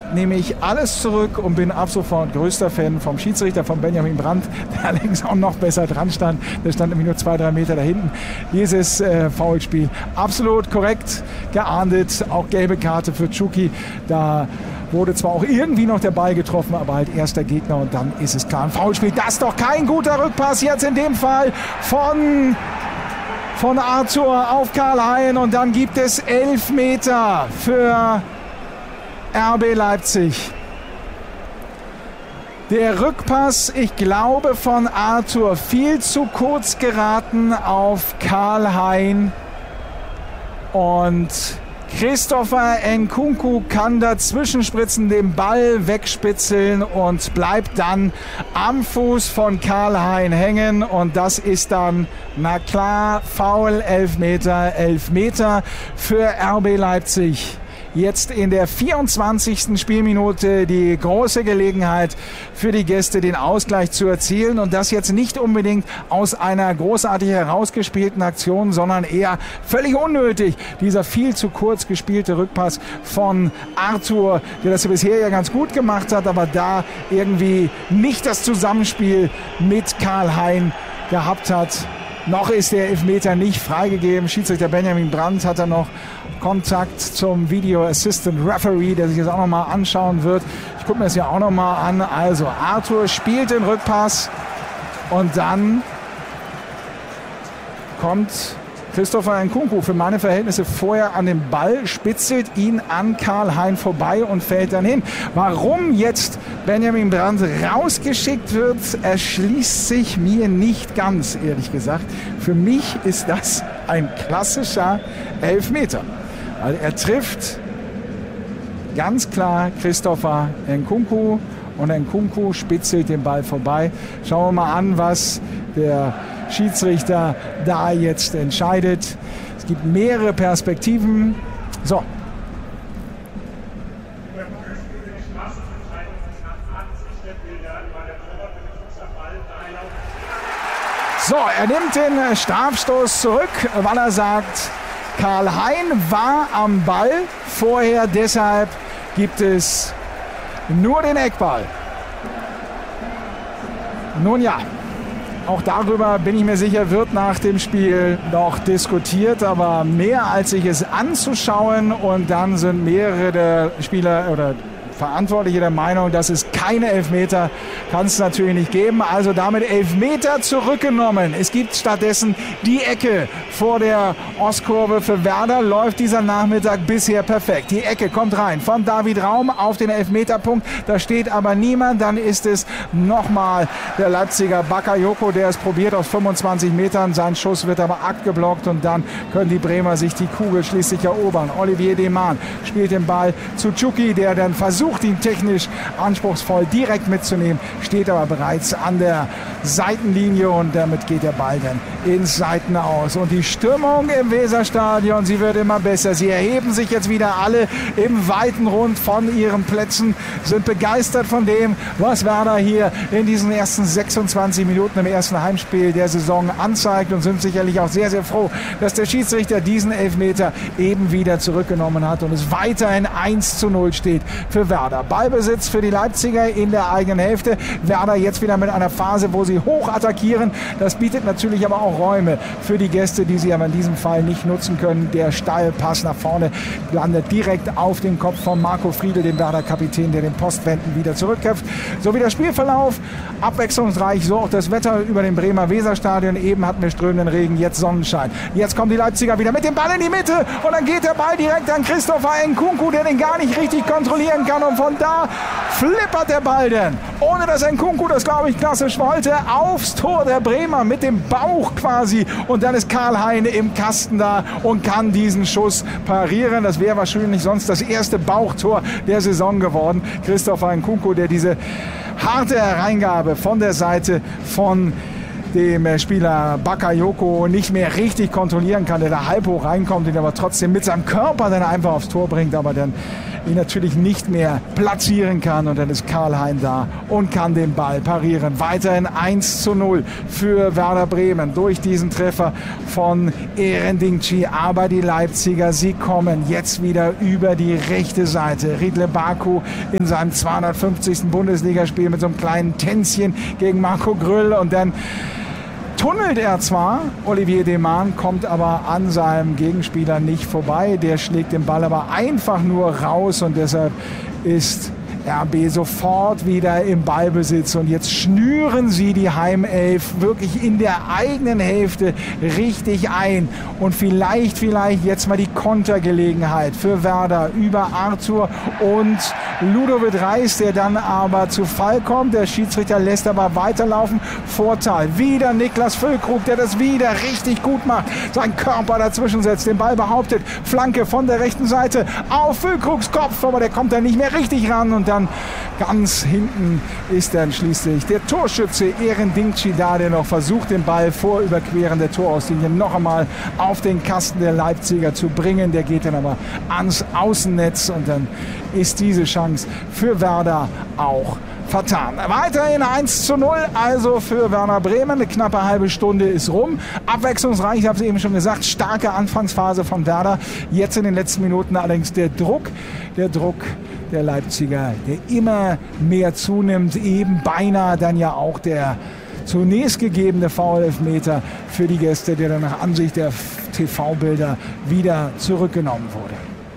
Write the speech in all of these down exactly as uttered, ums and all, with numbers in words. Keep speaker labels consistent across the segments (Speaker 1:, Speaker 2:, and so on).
Speaker 1: nehme ich alles zurück und bin ab sofort größter Fan vom Schiedsrichter, von Benjamin Brandt, der allerdings auch noch besser dran stand. Der stand nämlich nur zwei, drei Meter da hinten. Dieses äh, Foulspiel absolut korrekt geahndet. Auch gelbe Karte für Tschuki. Da wurde zwar auch irgendwie noch der Ball getroffen, aber halt erster Gegner und dann ist es klar ein Foulspiel. Das ist doch kein guter Rückpass jetzt in dem Fall von... von Arthur auf Karl-Hein und dann gibt es elf Meter für R B Leipzig. Der Rückpass, ich glaube, von Arthur viel zu kurz geraten auf Karl-Hein und Christopher Nkunku kann dazwischen spritzen, den Ball wegspitzeln und bleibt dann am Fuß von Karl-Hein hängen. Und das ist dann, na klar, Foul, Elfmeter, Elfmeter für R B Leipzig. Jetzt in der vierundzwanzigsten Spielminute die große Gelegenheit für die Gäste, den Ausgleich zu erzielen. Und das jetzt nicht unbedingt aus einer großartig herausgespielten Aktion, sondern eher völlig unnötig. Dieser viel zu kurz gespielte Rückpass von Arthur, der das bisher ja ganz gut gemacht hat, aber da irgendwie nicht das Zusammenspiel mit Karl-Hein gehabt hat. Noch ist der Elfmeter nicht freigegeben. Schiedsrichter Benjamin Brandt hat da noch Kontakt zum Video Assistant Referee, der sich das auch nochmal anschauen wird. Ich gucke mir das ja auch nochmal an. Also Arthur spielt den Rückpass und dann kommt Christopher Nkunku für meine Verhältnisse vorher an den Ball, spitzelt ihn an Karl-Hein vorbei und fällt dann hin. Warum jetzt Benjamin Brandt rausgeschickt wird, erschließt sich mir nicht ganz, ehrlich gesagt. Für mich ist das ein klassischer Elfmeter. Weil er trifft ganz klar Christopher Nkunku und Nkunku spitzelt den Ball vorbei. Schauen wir mal an, was der Schiedsrichter da jetzt entscheidet. Es gibt mehrere Perspektiven. So. So, er nimmt den Strafstoß zurück, weil er sagt, Karl-Hein war am Ball vorher, deshalb gibt es nur den Eckball. Nun ja. Auch darüber, bin ich mir sicher, wird nach dem Spiel noch diskutiert, aber mehr als sich es anzuschauen und dann sind mehrere der Spieler oder Verantwortliche der Meinung, dass es keine Elfmeter kann es natürlich nicht geben. Also damit Elfmeter zurückgenommen. Es gibt stattdessen die Ecke vor der Ostkurve für Werder. Läuft dieser Nachmittag bisher perfekt. Die Ecke kommt rein von David Raum auf den Elfmeterpunkt. Da steht aber niemand. Dann ist es nochmal der Leipziger Bakayoko, der es probiert aus fünfundzwanzig Metern. Sein Schuss wird aber abgeblockt und dann können die Bremer sich die Kugel schließlich erobern. Olivier Deman spielt den Ball zu Tschuki, der dann versucht, ihn technisch anspruchsvoll direkt mitzunehmen, steht aber bereits an der Seitenlinie und damit geht der Ball dann ins Seitenaus. Und die Stimmung im Weserstadion, sie wird immer besser. Sie erheben sich jetzt wieder alle im weiten Rund von ihren Plätzen, sind begeistert von dem, was Werder hier in diesen ersten sechsundzwanzig Minuten im ersten Heimspiel der Saison anzeigt und sind sicherlich auch sehr, sehr froh, dass der Schiedsrichter diesen Elfmeter eben wieder zurückgenommen hat und es weiterhin eins zu null steht für Werder. Ballbesitz für die Leipziger in der eigenen Hälfte. Werder jetzt wieder mit einer Phase, wo sie hoch attackieren. Das bietet natürlich aber auch Räume für die Gäste, die sie aber in diesem Fall nicht nutzen können. Der Steilpass nach vorne landet direkt auf den Kopf von Marco Friedl, dem Werder-Kapitän, der den Postwenden wieder zurückkämpft. So wie der Spielverlauf, abwechslungsreich, so auch das Wetter über dem Bremer Weserstadion. Eben hatten wir strömenden Regen, jetzt Sonnenschein. Jetzt kommen die Leipziger wieder mit dem Ball in die Mitte und dann geht der Ball direkt an Christopher Nkunku, der den gar nicht richtig kontrollieren kann. Und von da flippert der Ball denn, ohne dass Nkunku das, glaube ich, klassisch wollte, aufs Tor der Bremer mit dem Bauch quasi. Und dann ist Karl-Hein im Kasten da und kann diesen Schuss parieren. Das wäre wahrscheinlich sonst das erste Bauchtor der Saison geworden. Christopher Nkunku, der diese harte Hereingabe von der Seite von dem Spieler Bakayoko nicht mehr richtig kontrollieren kann, der da halb hoch reinkommt, den aber trotzdem mit seinem Körper dann einfach aufs Tor bringt, aber dann ihn natürlich nicht mehr platzieren kann. Und dann ist Karl-Hein da und kann den Ball parieren. Weiterhin eins zu null für Werder Bremen durch diesen Treffer von Erendingci. Aber die Leipziger, sie kommen jetzt wieder über die rechte Seite. Riedle Baku in seinem zweihundertfünfzigsten Bundesligaspiel mit so einem kleinen Tänzchen gegen Marco Grüll. Und dann tunnelt er zwar, Olivier Deman, kommt aber an seinem Gegenspieler nicht vorbei. Der schlägt den Ball aber einfach nur raus und deshalb ist R B sofort wieder im Ballbesitz. Und jetzt schnüren sie die Heimelf wirklich in der eigenen Hälfte richtig ein. Und vielleicht, vielleicht jetzt mal die Kontergelegenheit für Werder über Arthur und Ludovic Reis, der dann aber zu Fall kommt. Der Schiedsrichter lässt aber weiterlaufen. Vorteil. Wieder Niklas Füllkrug, der das wieder richtig gut macht. Sein Körper dazwischen setzt, den Ball behauptet. Flanke von der rechten Seite auf Füllkrugs Kopf, aber der kommt dann nicht mehr richtig ran. Und dann ganz hinten ist dann schließlich der Torschütze Erendingci da, der noch versucht, den Ball vor Überqueren der Torauslinie noch einmal auf den Kasten der Leipziger zu bringen. Der geht dann aber ans Außennetz und dann ist diese Chance für Werder auch vertan. Weiterhin eins zu null, also für Werder Bremen. Eine knappe halbe Stunde ist rum. Abwechslungsreich, ich habe es eben schon gesagt, starke Anfangsphase von Werder. Jetzt in den letzten Minuten allerdings der Druck, der Druck der Leipziger, der immer mehr zunimmt. Eben beinahe dann ja auch der zunächst gegebene Foul-Elfmeter für die Gäste, der dann nach Ansicht der T V-Bilder wieder zurückgenommen wurde.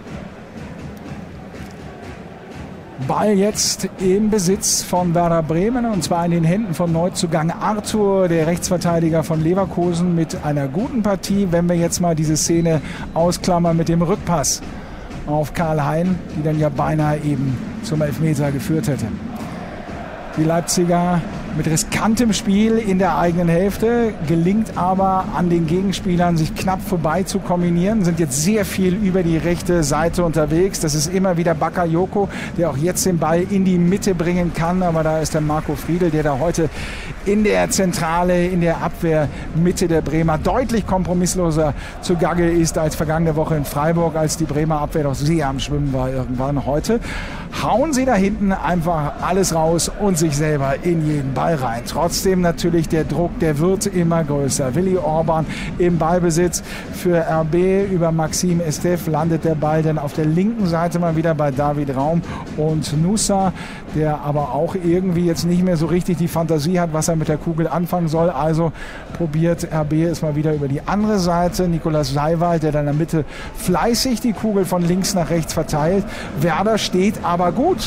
Speaker 1: Ball jetzt im Besitz von Werder Bremen und zwar in den Händen von Neuzugang Arthur, der Rechtsverteidiger von Leverkusen, mit einer guten Partie, wenn wir jetzt mal diese Szene ausklammern mit dem Rückpass auf Karl-Hein, die dann ja beinahe eben zum Elfmeter geführt hätte. Die Leipziger mit riskantem Spiel in der eigenen Hälfte, gelingt aber an den Gegenspielern, sich knapp vorbei zu kombinieren, sind jetzt sehr viel über die rechte Seite unterwegs. Das ist immer wieder Bakayoko, der auch jetzt den Ball in die Mitte bringen kann, aber da ist der Marco Friedl, der da heute in der Zentrale, in der Abwehr Mitte der Bremer deutlich kompromissloser zugange ist als vergangene Woche in Freiburg, als die Bremer Abwehr doch sehr am Schwimmen war irgendwann. Heute hauen sie da hinten einfach alles raus und sich selber in jeden Ball rein. Trotzdem natürlich der Druck, der wird immer größer. Willi Orban im Ballbesitz für R B. Über Maxim Estef landet der Ball dann auf der linken Seite mal wieder bei David Raum und Nusa, der aber auch irgendwie jetzt nicht mehr so richtig die Fantasie hat, was er mit der Kugel anfangen soll. Also probiert R B es mal wieder über die andere Seite. Nikolaus Seiwald, der dann in der Mitte fleißig die Kugel von links nach rechts verteilt. Werder steht aber gut.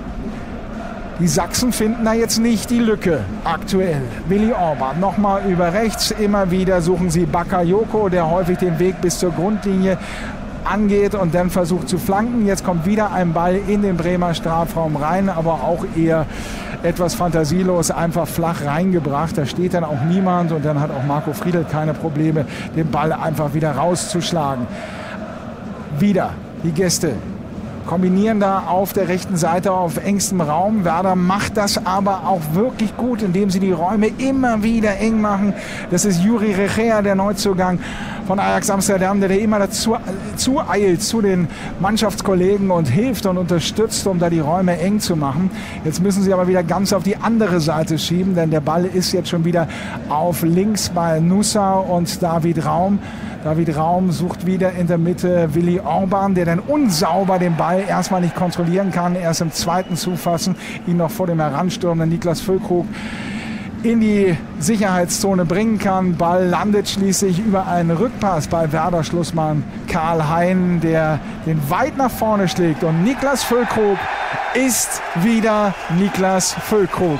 Speaker 1: Die Sachsen finden da jetzt nicht die Lücke aktuell. Willi Orban nochmal über rechts. Immer wieder suchen sie Bakayoko, der häufig den Weg bis zur Grundlinie angeht und dann versucht zu flanken. Jetzt kommt wieder ein Ball in den Bremer Strafraum rein, aber auch eher etwas fantasielos, einfach flach reingebracht. Da steht dann auch niemand und dann hat auch Marco Friedl keine Probleme, den Ball einfach wieder rauszuschlagen. Wieder die Gäste kombinieren da auf der rechten Seite auf engstem Raum. Werder macht das aber auch wirklich gut, indem sie die Räume immer wieder eng machen. Das ist Juri Rechea, der Neuzugang von Ajax Amsterdam, der, der immer dazu zueilt zu den Mannschaftskollegen und hilft und unterstützt, um da die Räume eng zu machen. Jetzt müssen sie aber wieder ganz auf die andere Seite schieben, denn der Ball ist jetzt schon wieder auf links bei Nusa und David Raum. David Raum sucht wieder in der Mitte Willi Orban, der dann unsauber den Ball erstmal nicht kontrollieren kann, erst im zweiten zufassen, ihn noch vor dem heranstürmenden Niklas Füllkrug in die Sicherheitszone bringen kann. Ball landet schließlich über einen Rückpass bei Werder Schlussmann Karl-Hein, der den weit nach vorne schlägt. Und Niklas Füllkrug ist wieder Niklas Füllkrug.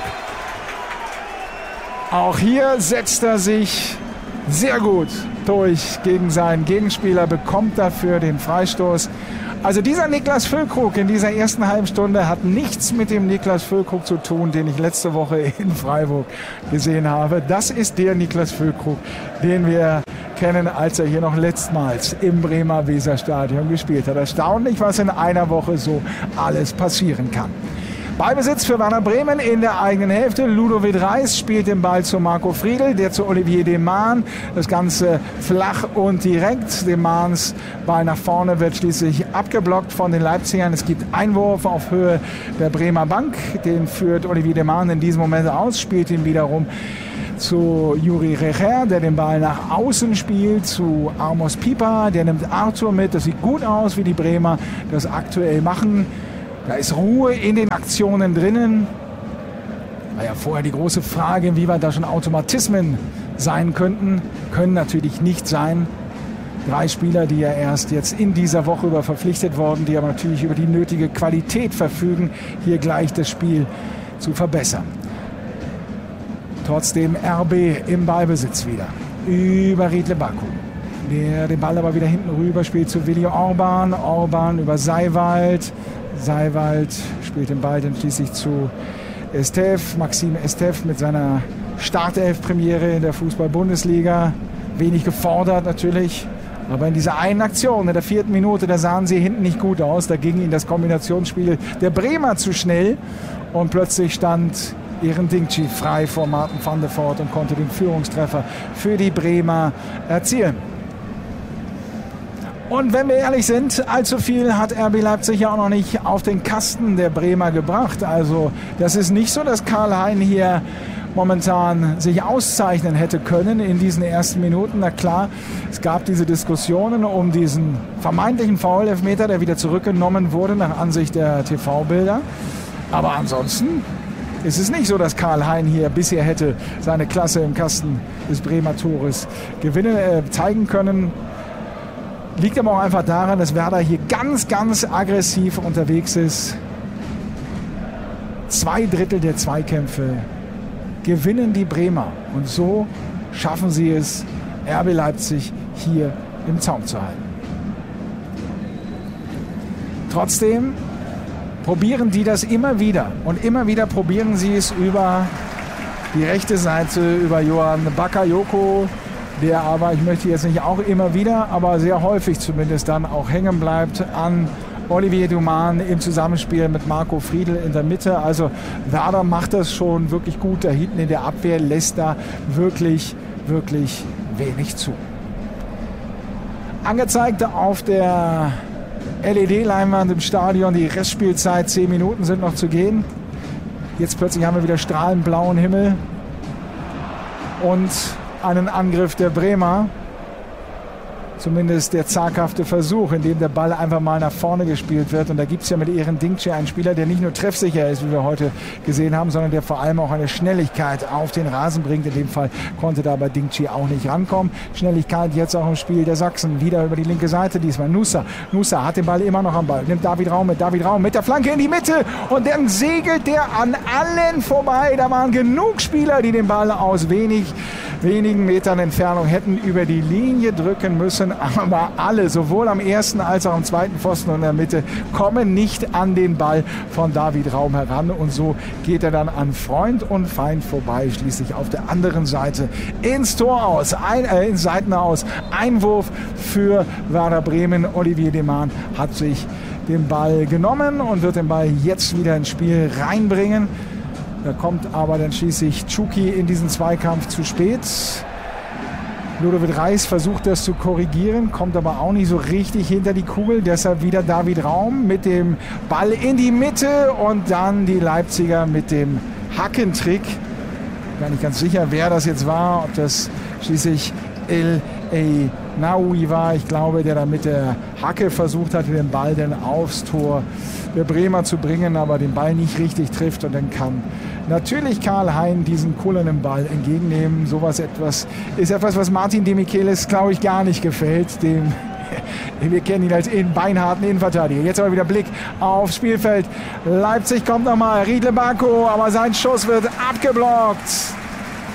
Speaker 1: Auch hier setzt er sich sehr gut durch gegen seinen Gegenspieler, bekommt dafür den Freistoß. Also dieser Niklas Füllkrug in dieser ersten halben Stunde hat nichts mit dem Niklas Füllkrug zu tun, den ich letzte Woche in Freiburg gesehen habe. Das ist der Niklas Füllkrug, den wir kennen, als er hier noch letztmals im Bremer Weserstadion gespielt hat. Erstaunlich, was in einer Woche so alles passieren kann. Ballbesitz für Werder Bremen in der eigenen Hälfte. Ludovic Reis spielt den Ball zu Marco Friedl, der zu Olivier Deman. Das Ganze flach und direkt. Demans Ball nach vorne wird schließlich abgeblockt von den Leipzigern. Es gibt Einwurf auf Höhe der Bremer Bank. Den führt Olivier Deman in diesem Moment aus, spielt ihn wiederum zu Juri Recher, der den Ball nach außen spielt, zu Amos Pieper, der nimmt Arthur mit. Das sieht gut aus, wie die Bremer das aktuell machen. Da ist Ruhe in den Aktionen drinnen. War ja vorher die große Frage, inwieweit da schon Automatismen sein könnten. Können natürlich nicht sein. Drei Spieler, die ja erst jetzt in dieser Woche über verpflichtet wurden, die aber natürlich über die nötige Qualität verfügen, hier gleich das Spiel zu verbessern. Trotzdem R B im Ballbesitz wieder. Über Riedle Baku. Der den Ball aber wieder hinten rüber spielt zu Willi Orban. Orban über Seiwald. Seiwald spielt den Ball dann schließlich zu Estef. Maxime Estef mit seiner Startelf-Premiere in der Fußball-Bundesliga. Wenig gefordert natürlich. Aber in dieser einen Aktion, in der vierten Minute, da sahen sie hinten nicht gut aus. Da ging ihnen das Kombinationsspiel der Bremer zu schnell. Und plötzlich stand Eren Dingci frei vor Martin van der Voort und konnte den Führungstreffer für die Bremer erzielen. Und wenn wir ehrlich sind, allzu viel hat R B Leipzig ja auch noch nicht auf den Kasten der Bremer gebracht. Also das ist nicht so, dass Karl-Hein hier momentan sich auszeichnen hätte können in diesen ersten Minuten. Na klar, es gab diese Diskussionen um diesen vermeintlichen Foul-Elfmeter, der wieder zurückgenommen wurde nach Ansicht der T V-Bilder. Aber ansonsten ist es nicht so, dass Karl-Hein hier bisher hätte seine Klasse im Kasten des Bremer Tores gewinnen, äh, zeigen können. Liegt aber auch einfach daran, dass Werder hier ganz, ganz aggressiv unterwegs ist. Zwei Drittel der Zweikämpfe gewinnen die Bremer. Und so schaffen sie es, R B Leipzig hier im Zaum zu halten. Trotzdem probieren die das immer wieder. Und immer wieder probieren sie es über die rechte Seite, über Johan Bakayoko, der aber, ich möchte jetzt nicht auch immer wieder, aber sehr häufig zumindest dann auch hängen bleibt an Olivier Deman im Zusammenspiel mit Marco Friedl in der Mitte. Also Werder macht das schon wirklich gut. Da hinten in der Abwehr lässt da wirklich, wirklich wenig zu. Angezeigt auf der L E D-Leinwand im Stadion, die Restspielzeit, zehn Minuten sind noch zu gehen. Jetzt plötzlich haben wir wieder strahlend blauen Himmel und einen Angriff der Bremer. Zumindest der zaghafte Versuch, in dem der Ball einfach mal nach vorne gespielt wird. Und da gibt es ja mit Eren Dingci einen Spieler, der nicht nur treffsicher ist, wie wir heute gesehen haben, sondern der vor allem auch eine Schnelligkeit auf den Rasen bringt. In dem Fall konnte da aber Dingci auch nicht rankommen. Schnelligkeit jetzt auch im Spiel der Sachsen. Wieder über die linke Seite diesmal. Nusa. Nusa hat den Ball immer noch am Ball. Nimmt David Raum mit. David Raum mit der Flanke in die Mitte. Und dann segelt der an allen vorbei. Da waren genug Spieler, die den Ball aus wenig, wenigen Metern Entfernung hätten über die Linie drücken müssen. Aber alle, sowohl am ersten als auch am zweiten Pfosten und in der Mitte, kommen nicht an den Ball von David Raum heran. Und so geht er dann an Freund und Feind vorbei, schließlich auf der anderen Seite ins Tor aus, ein, äh, ins Seiten aus. Einwurf für Werder Bremen. Olivier Deman hat sich den Ball genommen und wird den Ball jetzt wieder ins Spiel reinbringen. Da kommt aber dann schließlich Tschuki in diesen Zweikampf zu spät. Ludovic Reis versucht das zu korrigieren, kommt aber auch nicht so richtig hinter die Kugel. Deshalb wieder David Raum mit dem Ball in die Mitte und dann die Leipziger mit dem Hackentrick. Gar nicht ganz sicher, wer das jetzt war, ob das schließlich El Naoui war. Ich glaube, der da mit der Hacke versucht hatte, den Ball dann aufs Tor der Bremer zu bringen, aber den Ball nicht richtig trifft. Und dann kann natürlich Karl-Hein diesen kullenden Ball entgegennehmen. Sowas etwas ist etwas, was Martin de Michelis, glaube ich, gar nicht gefällt. Dem, wir kennen ihn als beinharten Innenverteidiger. Jetzt aber wieder Blick aufs Spielfeld. Leipzig kommt nochmal. Riedle Baku, aber sein Schuss wird abgeblockt.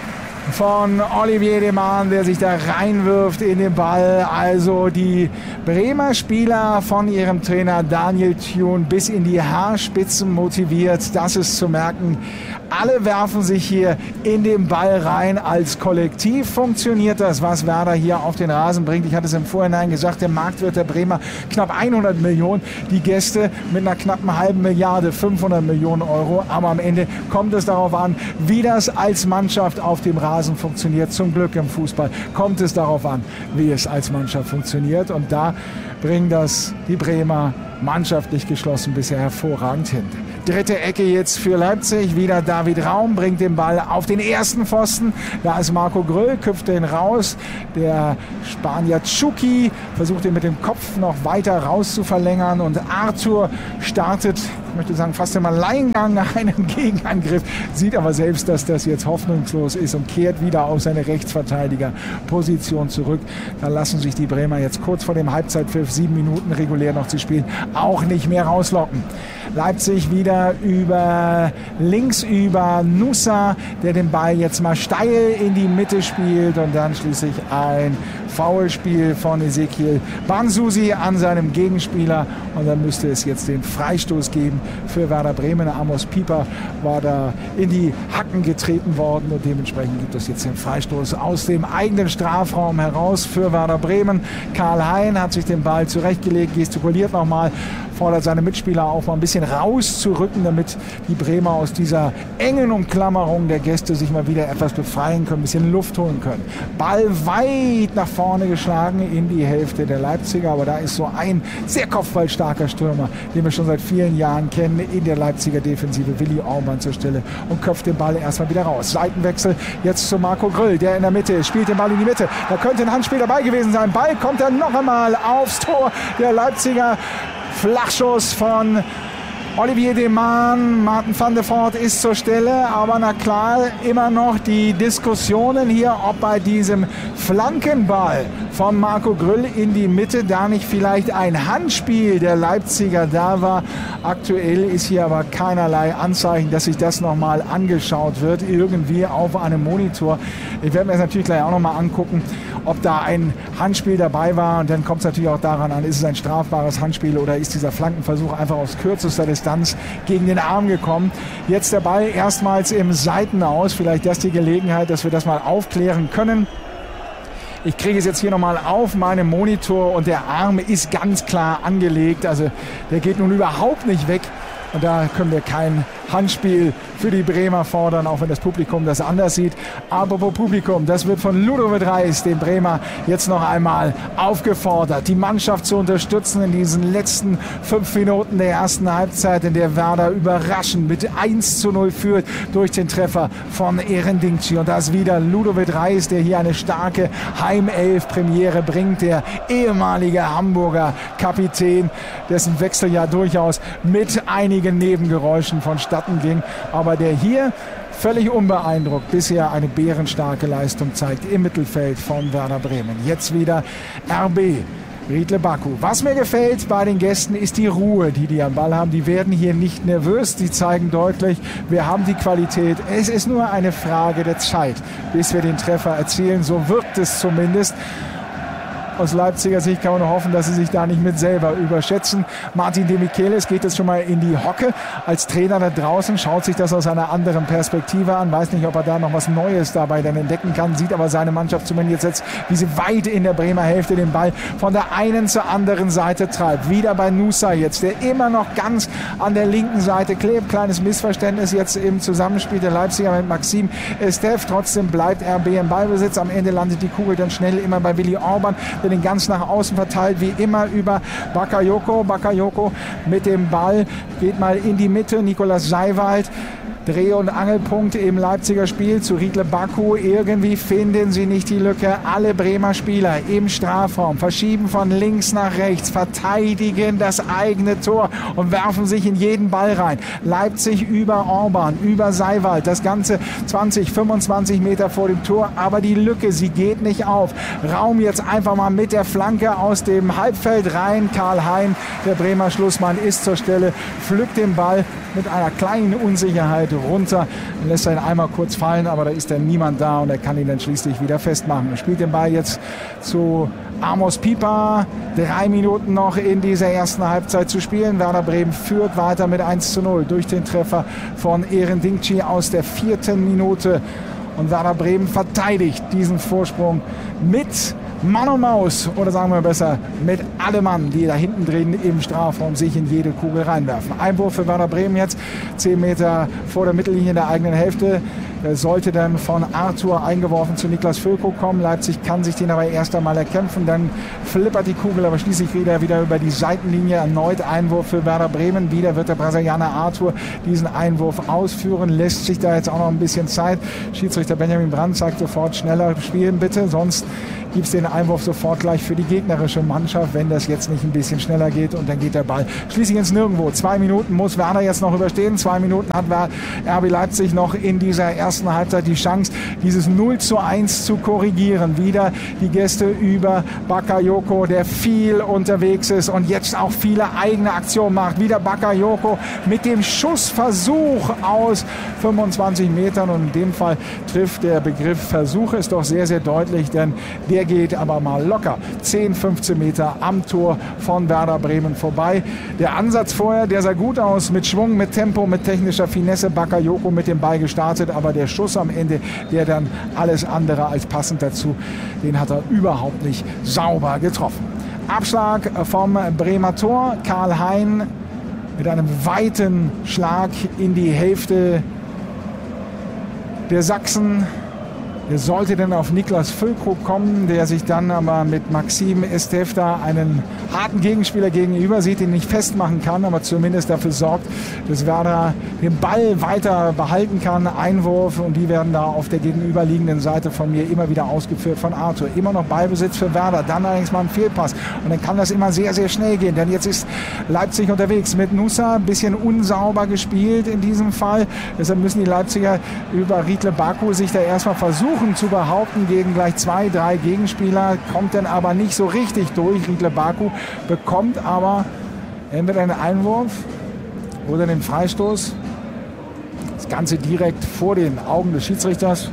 Speaker 1: von Olivier Demann, der sich da reinwirft in den Ball. Also die Bremer Spieler von ihrem Trainer Daniel Thune bis in die Haarspitzen motiviert. Das ist zu merken. Alle werfen sich hier in den Ball rein. Als Kollektiv funktioniert das, was Werder hier auf den Rasen bringt. Ich hatte es im Vorhinein gesagt, der Marktwert der Bremer knapp hundert Millionen. Die Gäste mit einer knappen halben Milliarde, fünfhundert Millionen Euro. Aber am Ende kommt es darauf an, wie das als Mannschaft auf dem Rasen funktioniert. Zum Glück im Fußball kommt es darauf an, wie es als Mannschaft funktioniert. Und da bringen das die Bremer mannschaftlich geschlossen bisher hervorragend hin. Dritte Ecke jetzt für Leipzig. Wieder David Raum bringt den Ball auf den ersten Pfosten. Da ist Marco Grüll, köpft den raus. Der Spanier Chucky versucht ihn mit dem Kopf noch weiter raus zu verlängern. Und Arthur startet, ich möchte sagen, fast im Alleingang einen Gegenangriff. Sieht aber selbst, dass das jetzt hoffnungslos ist und kehrt wieder auf seine Rechtsverteidigerposition zurück. Da lassen sich die Bremer jetzt kurz vor dem Halbzeitpfiff, sieben Minuten regulär noch zu spielen, auch nicht mehr rauslocken. Leipzig wieder über links über Nusa, der den Ball jetzt mal steil in die Mitte spielt und dann schließlich ein Foulspiel von Ezekiel Bansusi an seinem Gegenspieler und dann müsste es jetzt den Freistoß geben für Werder Bremen. Amos Pieper war da in die Hacken getreten worden und dementsprechend gibt es jetzt den Freistoß aus dem eigenen Strafraum heraus für Werder Bremen. Karl Hein hat sich den Ball zurechtgelegt, gestikuliert nochmal, fordert seine Mitspieler auf, mal ein bisschen rauszurücken, damit die Bremer aus dieser engen Umklammerung der Gäste sich mal wieder etwas befreien können, ein bisschen Luft holen können. Ball weit nach vorne geschlagen in die Hälfte der Leipziger, aber da ist so ein sehr kopfballstarker Stürmer, den wir schon seit vielen Jahren kennen, in der Leipziger Defensive, Willi Orban zur Stelle und köpft den Ball erstmal wieder raus. Seitenwechsel jetzt zu Marco Grüll, der in der Mitte spielt den Ball in die Mitte. Da könnte ein Handspiel dabei gewesen sein. Ball kommt dann noch einmal aufs Tor der Leipziger. Flachschuss von Olivier Demann, Martin van der Voort ist zur Stelle, aber na klar, immer noch die Diskussionen hier, ob bei diesem Flankenball von Marco Grüll in die Mitte da nicht vielleicht ein Handspiel der Leipziger da war. Aktuell ist hier aber keinerlei Anzeichen, dass sich das nochmal angeschaut wird, irgendwie auf einem Monitor. Ich werde mir das natürlich gleich auch nochmal angucken, ob da ein Handspiel dabei war und dann kommt es natürlich auch daran an, ist es ein strafbares Handspiel oder ist dieser Flankenversuch einfach aus kürzester Distanz gegen den Arm gekommen. Jetzt der Ball erstmals im Seitenaus, vielleicht das die Gelegenheit, dass wir das mal aufklären können. Ich kriege es jetzt hier nochmal auf meinem Monitor und der Arm ist ganz klar angelegt, also der geht nun überhaupt nicht weg. Und da können wir kein Handspiel für die Bremer fordern, auch wenn das Publikum das anders sieht. Apropos Publikum, das wird von Ludovic Reis, dem Bremer, jetzt noch einmal aufgefordert, die Mannschaft zu unterstützen in diesen letzten fünf Minuten der ersten Halbzeit, in der Werder überraschend mit eins zu null führt durch den Treffer von Erendingci. Und da ist wieder Ludovic Reis, der hier eine starke Heimelf-Premiere bringt, der ehemalige Hamburger Kapitän, dessen Wechsel ja durchaus mit einigen Nebengeräuschen vonstatten ging, aber der hier völlig unbeeindruckt bisher eine bärenstarke Leistung zeigt im Mittelfeld von Werder Bremen. Jetzt wieder R B. Riedle Baku. Was mir gefällt bei den Gästen ist die Ruhe, die die am Ball haben. Die werden hier nicht nervös, die zeigen deutlich, wir haben die Qualität. Es ist nur eine Frage der Zeit, bis wir den Treffer erzielen. So wirkt es zumindest. Aus Leipziger Sicht kann man nur hoffen, dass sie sich da nicht mit selber überschätzen. Martin de Michelis geht jetzt schon mal in die Hocke als Trainer da draußen, schaut sich das aus einer anderen Perspektive an, weiß nicht, ob er da noch was Neues dabei dann entdecken kann, sieht aber seine Mannschaft zumindest jetzt, wie sie weit in der Bremer Hälfte den Ball von der einen zur anderen Seite treibt. Wieder bei Nusa jetzt, der immer noch ganz an der linken Seite klebt. Kleines Missverständnis jetzt im Zusammenspiel der Leipziger mit Maxim Estef. Trotzdem bleibt R B im Ballbesitz. Am Ende landet die Kugel dann schnell immer bei Willi Orban, den ganz nach außen verteilt, wie immer über Bakayoko. Bakayoko mit dem Ball geht mal in die Mitte. Nikolaus Seiwald, Dreh- und Angelpunkt im Leipziger Spiel zu Riedle Baku. Irgendwie finden sie nicht die Lücke. Alle Bremer Spieler im Strafraum verschieben von links nach rechts, verteidigen das eigene Tor und werfen sich in jeden Ball rein. Leipzig über Orban, über Seiwald. Das Ganze zwanzig, fünfundzwanzig Meter vor dem Tor. Aber die Lücke, sie geht nicht auf. Raum jetzt einfach mal mit der Flanke aus dem Halbfeld rein. Karl Hein, der Bremer Schlussmann, ist zur Stelle, pflückt den Ball mit einer kleinen Unsicherheit runter, lässt er ihn einmal kurz fallen, aber da ist dann niemand da und er kann ihn dann schließlich wieder festmachen. Er spielt den Ball jetzt zu Amos Pieper. Drei Minuten noch in dieser ersten Halbzeit zu spielen. Werder Bremen führt weiter mit eins zu null durch den Treffer von Eren Dingci aus der vierten Minute. Und Werder Bremen verteidigt diesen Vorsprung mit Mann und Maus, oder sagen wir besser, mit allem Mann, die da hinten drin im Strafraum sich in jede Kugel reinwerfen. Einwurf für Werder Bremen jetzt, zehn Meter vor der Mittellinie der eigenen Hälfte. Er sollte dann von Arthur eingeworfen zu Niklas Füllkrug kommen. Leipzig kann sich den aber erst einmal erkämpfen. Dann flippert die Kugel, aber schließlich wieder, wieder über die Seitenlinie. Erneut Einwurf für Werder Bremen. Wieder wird der Brasilianer Arthur diesen Einwurf ausführen. Lässt sich da jetzt auch noch ein bisschen Zeit. Schiedsrichter Benjamin Brandt sagt sofort, schneller spielen bitte, sonst gibt es den Einwurf sofort gleich für die gegnerische Mannschaft, wenn das jetzt nicht ein bisschen schneller geht, und dann geht der Ball schließlich ins Nirgendwo. Zwei Minuten muss Werder jetzt noch überstehen. Zwei Minuten hat R B Leipzig noch in dieser ersten Halbzeit die Chance, dieses null zu eins zu korrigieren. Wieder die Gäste über Bakayoko, der viel unterwegs ist und jetzt auch viele eigene Aktionen macht. Wieder Bakayoko mit dem Schussversuch aus fünfundzwanzig Metern, und in dem Fall trifft der Begriff Versuch ist doch sehr, sehr deutlich, denn der geht aber mal locker zehn, fünfzehn Meter am Tor von Werder Bremen vorbei. Der Ansatz vorher, der sah gut aus, mit Schwung, mit Tempo, mit technischer Finesse. Bakayoko mit dem Ball gestartet, aber der Schuss am Ende, der dann alles andere als passend dazu, den hat er überhaupt nicht sauber getroffen. Abschlag vom Bremer Tor. Karl Hein mit einem weiten Schlag in die Hälfte der Sachsen. Der sollte dann auf Niklas Füllkrug kommen, der sich dann aber mit Maxim Estevda einen harten Gegenspieler gegenüber sieht, den nicht festmachen kann, aber zumindest dafür sorgt, dass Werder den Ball weiter behalten kann. Einwurf, und die werden da auf der gegenüberliegenden Seite von mir immer wieder ausgeführt von Arthur. Immer noch Ballbesitz für Werder, dann allerdings mal ein Fehlpass, und dann kann das immer sehr, sehr schnell gehen, denn jetzt ist Leipzig unterwegs mit Nusa, ein bisschen unsauber gespielt in diesem Fall. Deshalb müssen die Leipziger über Riedle Baku sich da erstmal versuchen zu behaupten gegen gleich zwei, drei Gegenspieler, kommt dann aber nicht so richtig durch. Riedle Baku bekommt aber entweder einen Einwurf oder den Freistoß. Das Ganze direkt vor den Augen des Schiedsrichters.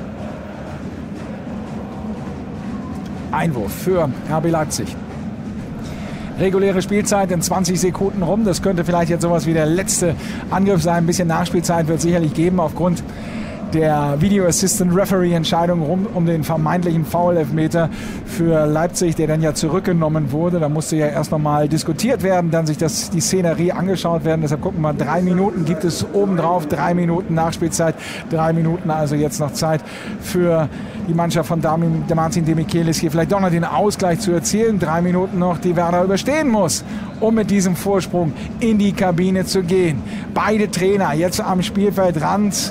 Speaker 1: Einwurf für R B Leipzig. Reguläre Spielzeit in zwanzig Sekunden rum. Das könnte vielleicht jetzt sowas wie der letzte Angriff sein. Ein bisschen Nachspielzeit wird es sicherlich geben aufgrund der Video Assistant Referee Entscheidung rum um den vermeintlichen Foul-Elfmeter für Leipzig, der dann ja zurückgenommen wurde. Da musste ja erst nochmal diskutiert werden, dann sich das, die Szenerie angeschaut werden. Deshalb gucken wir mal, drei Minuten gibt es obendrauf, drei Minuten Nachspielzeit, drei Minuten also jetzt noch Zeit für die Mannschaft von Martin Demichelis hier vielleicht doch noch den Ausgleich zu erzielen. Drei Minuten noch, die Werder überstehen muss, um mit diesem Vorsprung in die Kabine zu gehen. Beide Trainer jetzt am Spielfeldrand.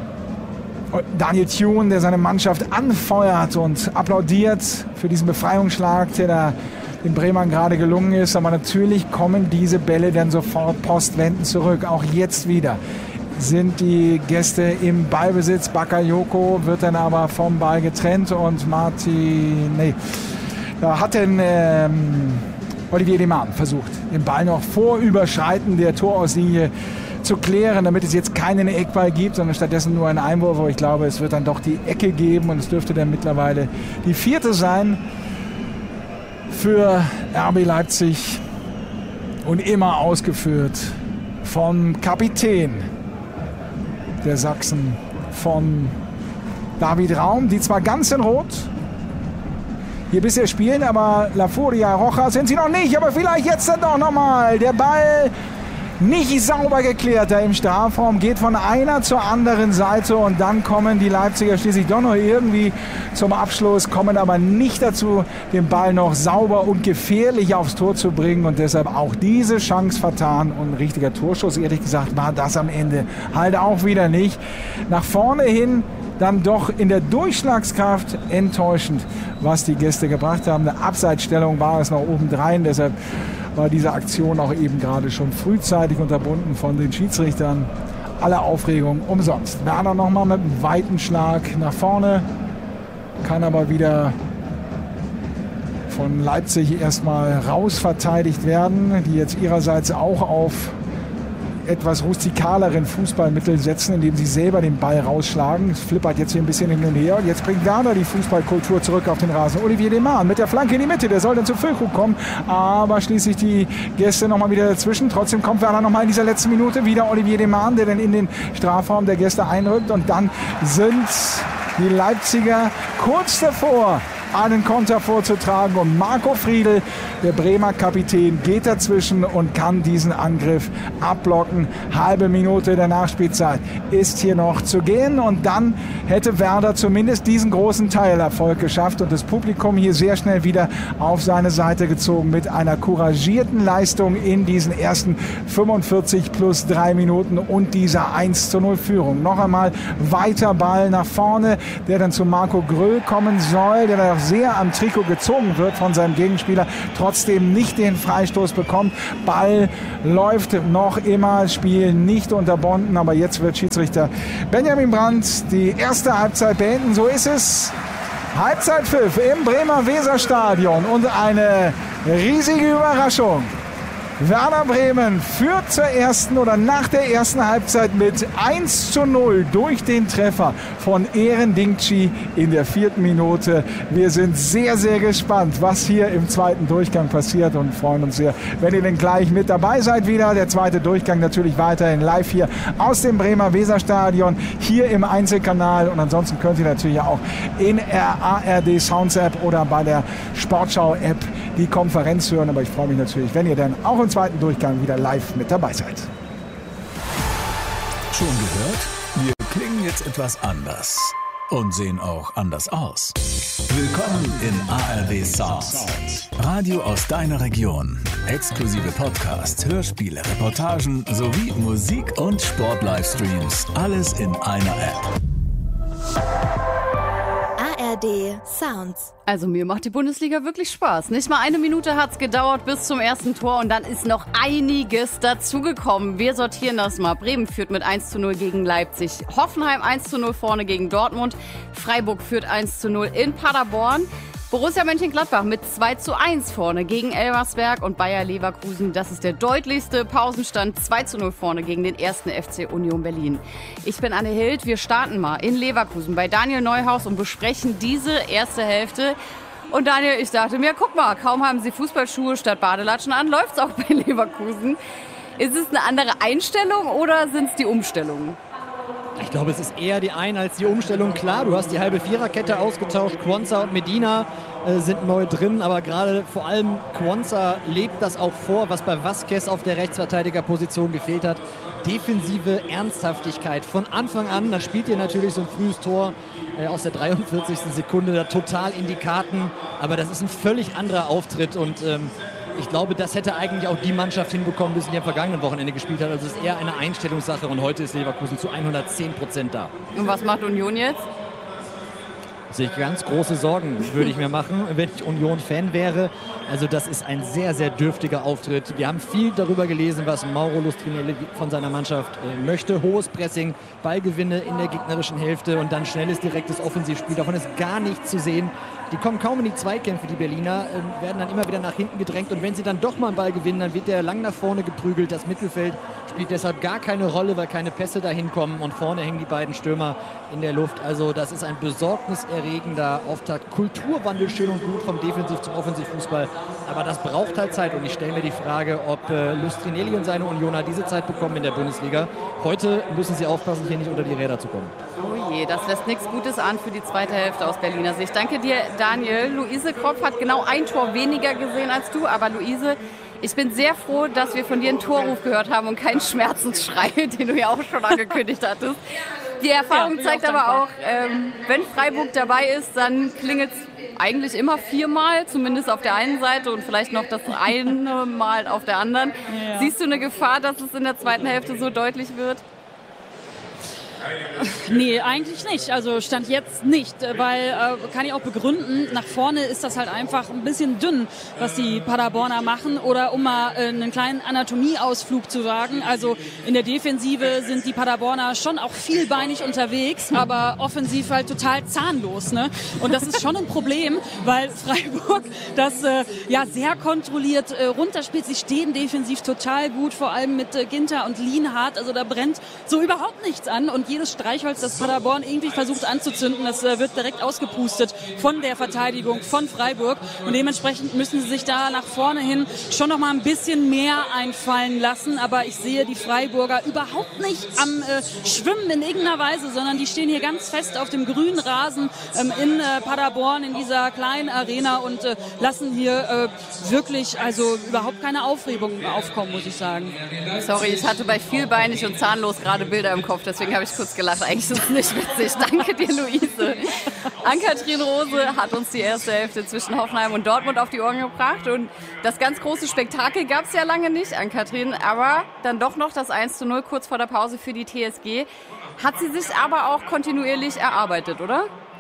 Speaker 1: Daniel Thune, der seine Mannschaft anfeuert und applaudiert für diesen Befreiungsschlag, der da den Bremern gerade gelungen ist. Aber natürlich kommen diese Bälle dann sofort postwendend zurück. Auch jetzt wieder sind die Gäste im Ballbesitz. Bakayoko wird dann aber vom Ball getrennt, und Martin, nee, da hat dann ähm, Olivier Deman versucht, den Ball noch vor Überschreiten der Torauslinie zu klären, damit es jetzt keinen Eckball gibt, sondern stattdessen nur einen Einwurf. Aber ich glaube, es wird dann doch die Ecke geben, und es dürfte dann mittlerweile die vierte sein für R B Leipzig, und immer ausgeführt vom Kapitän der Sachsen, von David Raum, die zwar ganz in Rot hier bisher spielen, aber La Furia Roja sind sie noch nicht, aber vielleicht jetzt dann doch nochmal. Der Ball nicht sauber geklärt da im Strafraum, geht von einer zur anderen Seite, und dann kommen die Leipziger schließlich doch noch irgendwie zum Abschluss, kommen aber nicht dazu, den Ball noch sauber und gefährlich aufs Tor zu bringen, und deshalb auch diese Chance vertan, und ein richtiger Torschuss, ehrlich gesagt, war das am Ende halt auch wieder nicht. Nach vorne hin dann doch in der Durchschlagskraft enttäuschend, was die Gäste gebracht haben. Eine Abseitsstellung war es noch obendrein, deshalb war diese Aktion auch eben gerade schon frühzeitig unterbunden von den Schiedsrichtern. Alle Aufregung umsonst. Werder nochmal mit einem weiten Schlag nach vorne, kann aber wieder von Leipzig erstmal raus verteidigt werden, die jetzt ihrerseits auch auf etwas rustikaleren Fußballmittel setzen, indem sie selber den Ball rausschlagen. Es flippert jetzt hier ein bisschen hin und her. Und jetzt bringt Werder die Fußballkultur zurück auf den Rasen. Olivier Demann mit der Flanke in die Mitte. Der soll dann zu Füllkrug kommen. Aber schließlich die Gäste nochmal wieder dazwischen. Trotzdem kommt Werder nochmal in dieser letzten Minute wieder Olivier Demann, der dann in den Strafraum der Gäste einrückt. Und dann sind die Leipziger kurz davor, einen Konter vorzutragen, und Marco Friedl, der Bremer Kapitän, geht dazwischen und kann diesen Angriff abblocken. Halbe Minute der Nachspielzeit ist hier noch zu gehen, und dann hätte Werder zumindest diesen großen Teilerfolg geschafft und das Publikum hier sehr schnell wieder auf seine Seite gezogen mit einer couragierten Leistung in diesen ersten fünfundvierzig plus drei Minuten und dieser eins zu null Führung. Noch einmal weiter Ball nach vorne, der dann zu Marco Gröll kommen soll, der dann auch sehr am Trikot gezogen wird von seinem Gegenspieler, trotzdem nicht den Freistoß bekommt. Ball läuft noch immer, Spiel nicht unterbunden, aber jetzt wird Schiedsrichter Benjamin Brandt die erste Halbzeit beenden. So ist es. Halbzeitpfiff im Bremer Weserstadion und eine riesige Überraschung. Werder Bremen führt zur ersten oder nach der ersten Halbzeit mit eins zu null durch den Treffer von Eren Dingchi in der vierten Minute. Wir sind sehr, sehr gespannt, was hier im zweiten Durchgang passiert, und freuen uns sehr, wenn ihr denn gleich mit dabei seid wieder. Der zweite Durchgang natürlich weiterhin live hier aus dem Bremer Weserstadion, hier im Einzelkanal, und ansonsten könnt ihr natürlich auch in der A R D Sounds App oder bei der Sportschau App die Konferenz hören. Aber ich freue mich natürlich, wenn ihr dann auch im zweiten Durchgang wieder live mit dabei seid.
Speaker 2: Schon gehört? Wir klingen jetzt etwas anders und sehen auch anders aus. Willkommen in A R D Sounds. Radio aus deiner Region. Exklusive Podcasts, Hörspiele, Reportagen sowie Musik- und Sport-Livestreams. Alles in einer App.
Speaker 3: A R D Sounds.
Speaker 4: Also mir macht die Bundesliga wirklich Spaß. Nicht mal eine Minute hat es gedauert bis zum ersten Tor, und dann ist noch einiges dazugekommen. Wir sortieren das mal. Bremen führt mit eins zu null gegen Leipzig. Hoffenheim eins zu null vorne gegen Dortmund. Freiburg führt eins zu null in Paderborn. Borussia Mönchengladbach mit zwei zu eins vorne gegen Elversberg, und Bayer Leverkusen, das ist der deutlichste Pausenstand, zwei zu null vorne gegen den ersten F C Union Berlin. Ich bin Anne Hild, wir starten mal in Leverkusen bei Daniel Neuhaus und besprechen diese erste Hälfte. Und Daniel, ich dachte mir, guck mal, kaum haben sie Fußballschuhe statt Badelatschen an, läuft's auch bei Leverkusen. Ist es eine andere Einstellung oder sind es die Umstellungen?
Speaker 5: Ich glaube, es ist eher die Ein- als die Umstellung. Klar, du hast die halbe Viererkette ausgetauscht. Quansah und Medina äh, sind neu drin, aber gerade vor allem Quansah lebt das auch vor, was bei Vázquez auf der Rechtsverteidigerposition gefehlt hat. Defensive Ernsthaftigkeit von Anfang an. Da spielt ihr natürlich so ein frühes Tor äh, aus der dreiundvierzigsten Sekunde da total in die Karten. Aber das ist ein völlig anderer Auftritt, und ähm, ich glaube, das hätte eigentlich auch die Mannschaft hinbekommen, die am vergangenen Wochenende gespielt hat. Also es ist eher eine Einstellungssache, und heute ist Leverkusen zu hundertzehn Prozent da.
Speaker 4: Und was macht Union jetzt?
Speaker 5: Sehe ich ganz große Sorgen, würde ich mir machen, wenn ich Union-Fan wäre. Also das ist ein sehr, sehr dürftiger Auftritt. Wir haben viel darüber gelesen, was Mauro Lustrinelli von seiner Mannschaft äh, möchte. Hohes Pressing, Ballgewinne in der gegnerischen Hälfte und dann schnelles, direktes Offensivspiel. Davon ist gar nichts zu sehen. Die kommen kaum in die Zweikämpfe, die Berliner, äh, werden dann immer wieder nach hinten gedrängt. Und wenn sie dann doch mal einen Ball gewinnen, dann wird der lang nach vorne geprügelt. Das Mittelfeld spielt deshalb gar keine Rolle, weil keine Pässe dahin kommen. Und vorne hängen die beiden Stürmer in der Luft. Also das ist ein besorgniserregender Auftakt. Kulturwandel schön und gut vom Defensiv zum Offensivfußball. Aber das braucht halt Zeit. Und ich stelle mir die Frage, ob äh, Lustrinelli und seine Unioner diese Zeit bekommen in der Bundesliga. Heute müssen sie aufpassen, hier nicht unter die Räder zu kommen.
Speaker 4: Oh je, das lässt nichts Gutes an für die zweite Hälfte aus Berliner Sicht. Danke dir, Daniel. Luise Kropf hat genau ein Tor weniger gesehen als du. Aber Luise, ich bin sehr froh, dass wir von dir einen Torruf gehört haben und keinen Schmerzensschrei, den du ja auch schon angekündigt hattest. Die Erfahrung ja, zeigt aber auch, ähm, wenn Freiburg dabei ist, dann klingelt es eigentlich immer viermal, zumindest auf der einen Seite, und vielleicht noch das eine Mal auf der anderen. Ja. Siehst du eine Gefahr, dass es in der zweiten Hälfte so deutlich wird?
Speaker 6: Nee, eigentlich nicht. Also Stand jetzt nicht, weil, äh, kann ich auch begründen, nach vorne ist das halt einfach ein bisschen dünn, was die Paderborner machen. Oder um mal äh, einen kleinen Anatomieausflug zu sagen, also in der Defensive sind die Paderborner schon auch vielbeinig unterwegs, aber offensiv halt total zahnlos. Ne? Und das ist schon ein Problem, weil Freiburg das äh, ja sehr kontrolliert äh, runterspielt. Sie stehen defensiv total gut, vor allem mit äh, Ginter und Lienhardt. Also da brennt so überhaupt nichts an und jedes Streichholz, das Paderborn irgendwie versucht anzuzünden, das äh, wird direkt ausgepustet von der Verteidigung von Freiburg und dementsprechend müssen sie sich da nach vorne hin schon noch mal ein bisschen mehr einfallen lassen, aber ich sehe die Freiburger überhaupt nicht am äh, Schwimmen in irgendeiner Weise, sondern die stehen hier ganz fest auf dem grünen Rasen ähm, in äh, Paderborn, in dieser kleinen Arena und äh, lassen hier äh, wirklich also überhaupt keine Aufregung aufkommen, muss ich sagen.
Speaker 4: Sorry, ich hatte bei vielbeinig und zahnlos gerade Bilder im Kopf, deswegen habe ich kurz gelacht. Eigentlich ist es nicht witzig. Danke dir, Luise. Ann-Kathrin Rose hat uns die erste Hälfte zwischen Hoffenheim und Dortmund auf die Ohren gebracht. Und das ganz große Spektakel gab es ja lange nicht, Ann-Kathrin. Aber dann doch noch das eins zu null kurz vor der Pause für die T S G. Hat sie sich aber auch kontinuierlich erarbeitet, oder?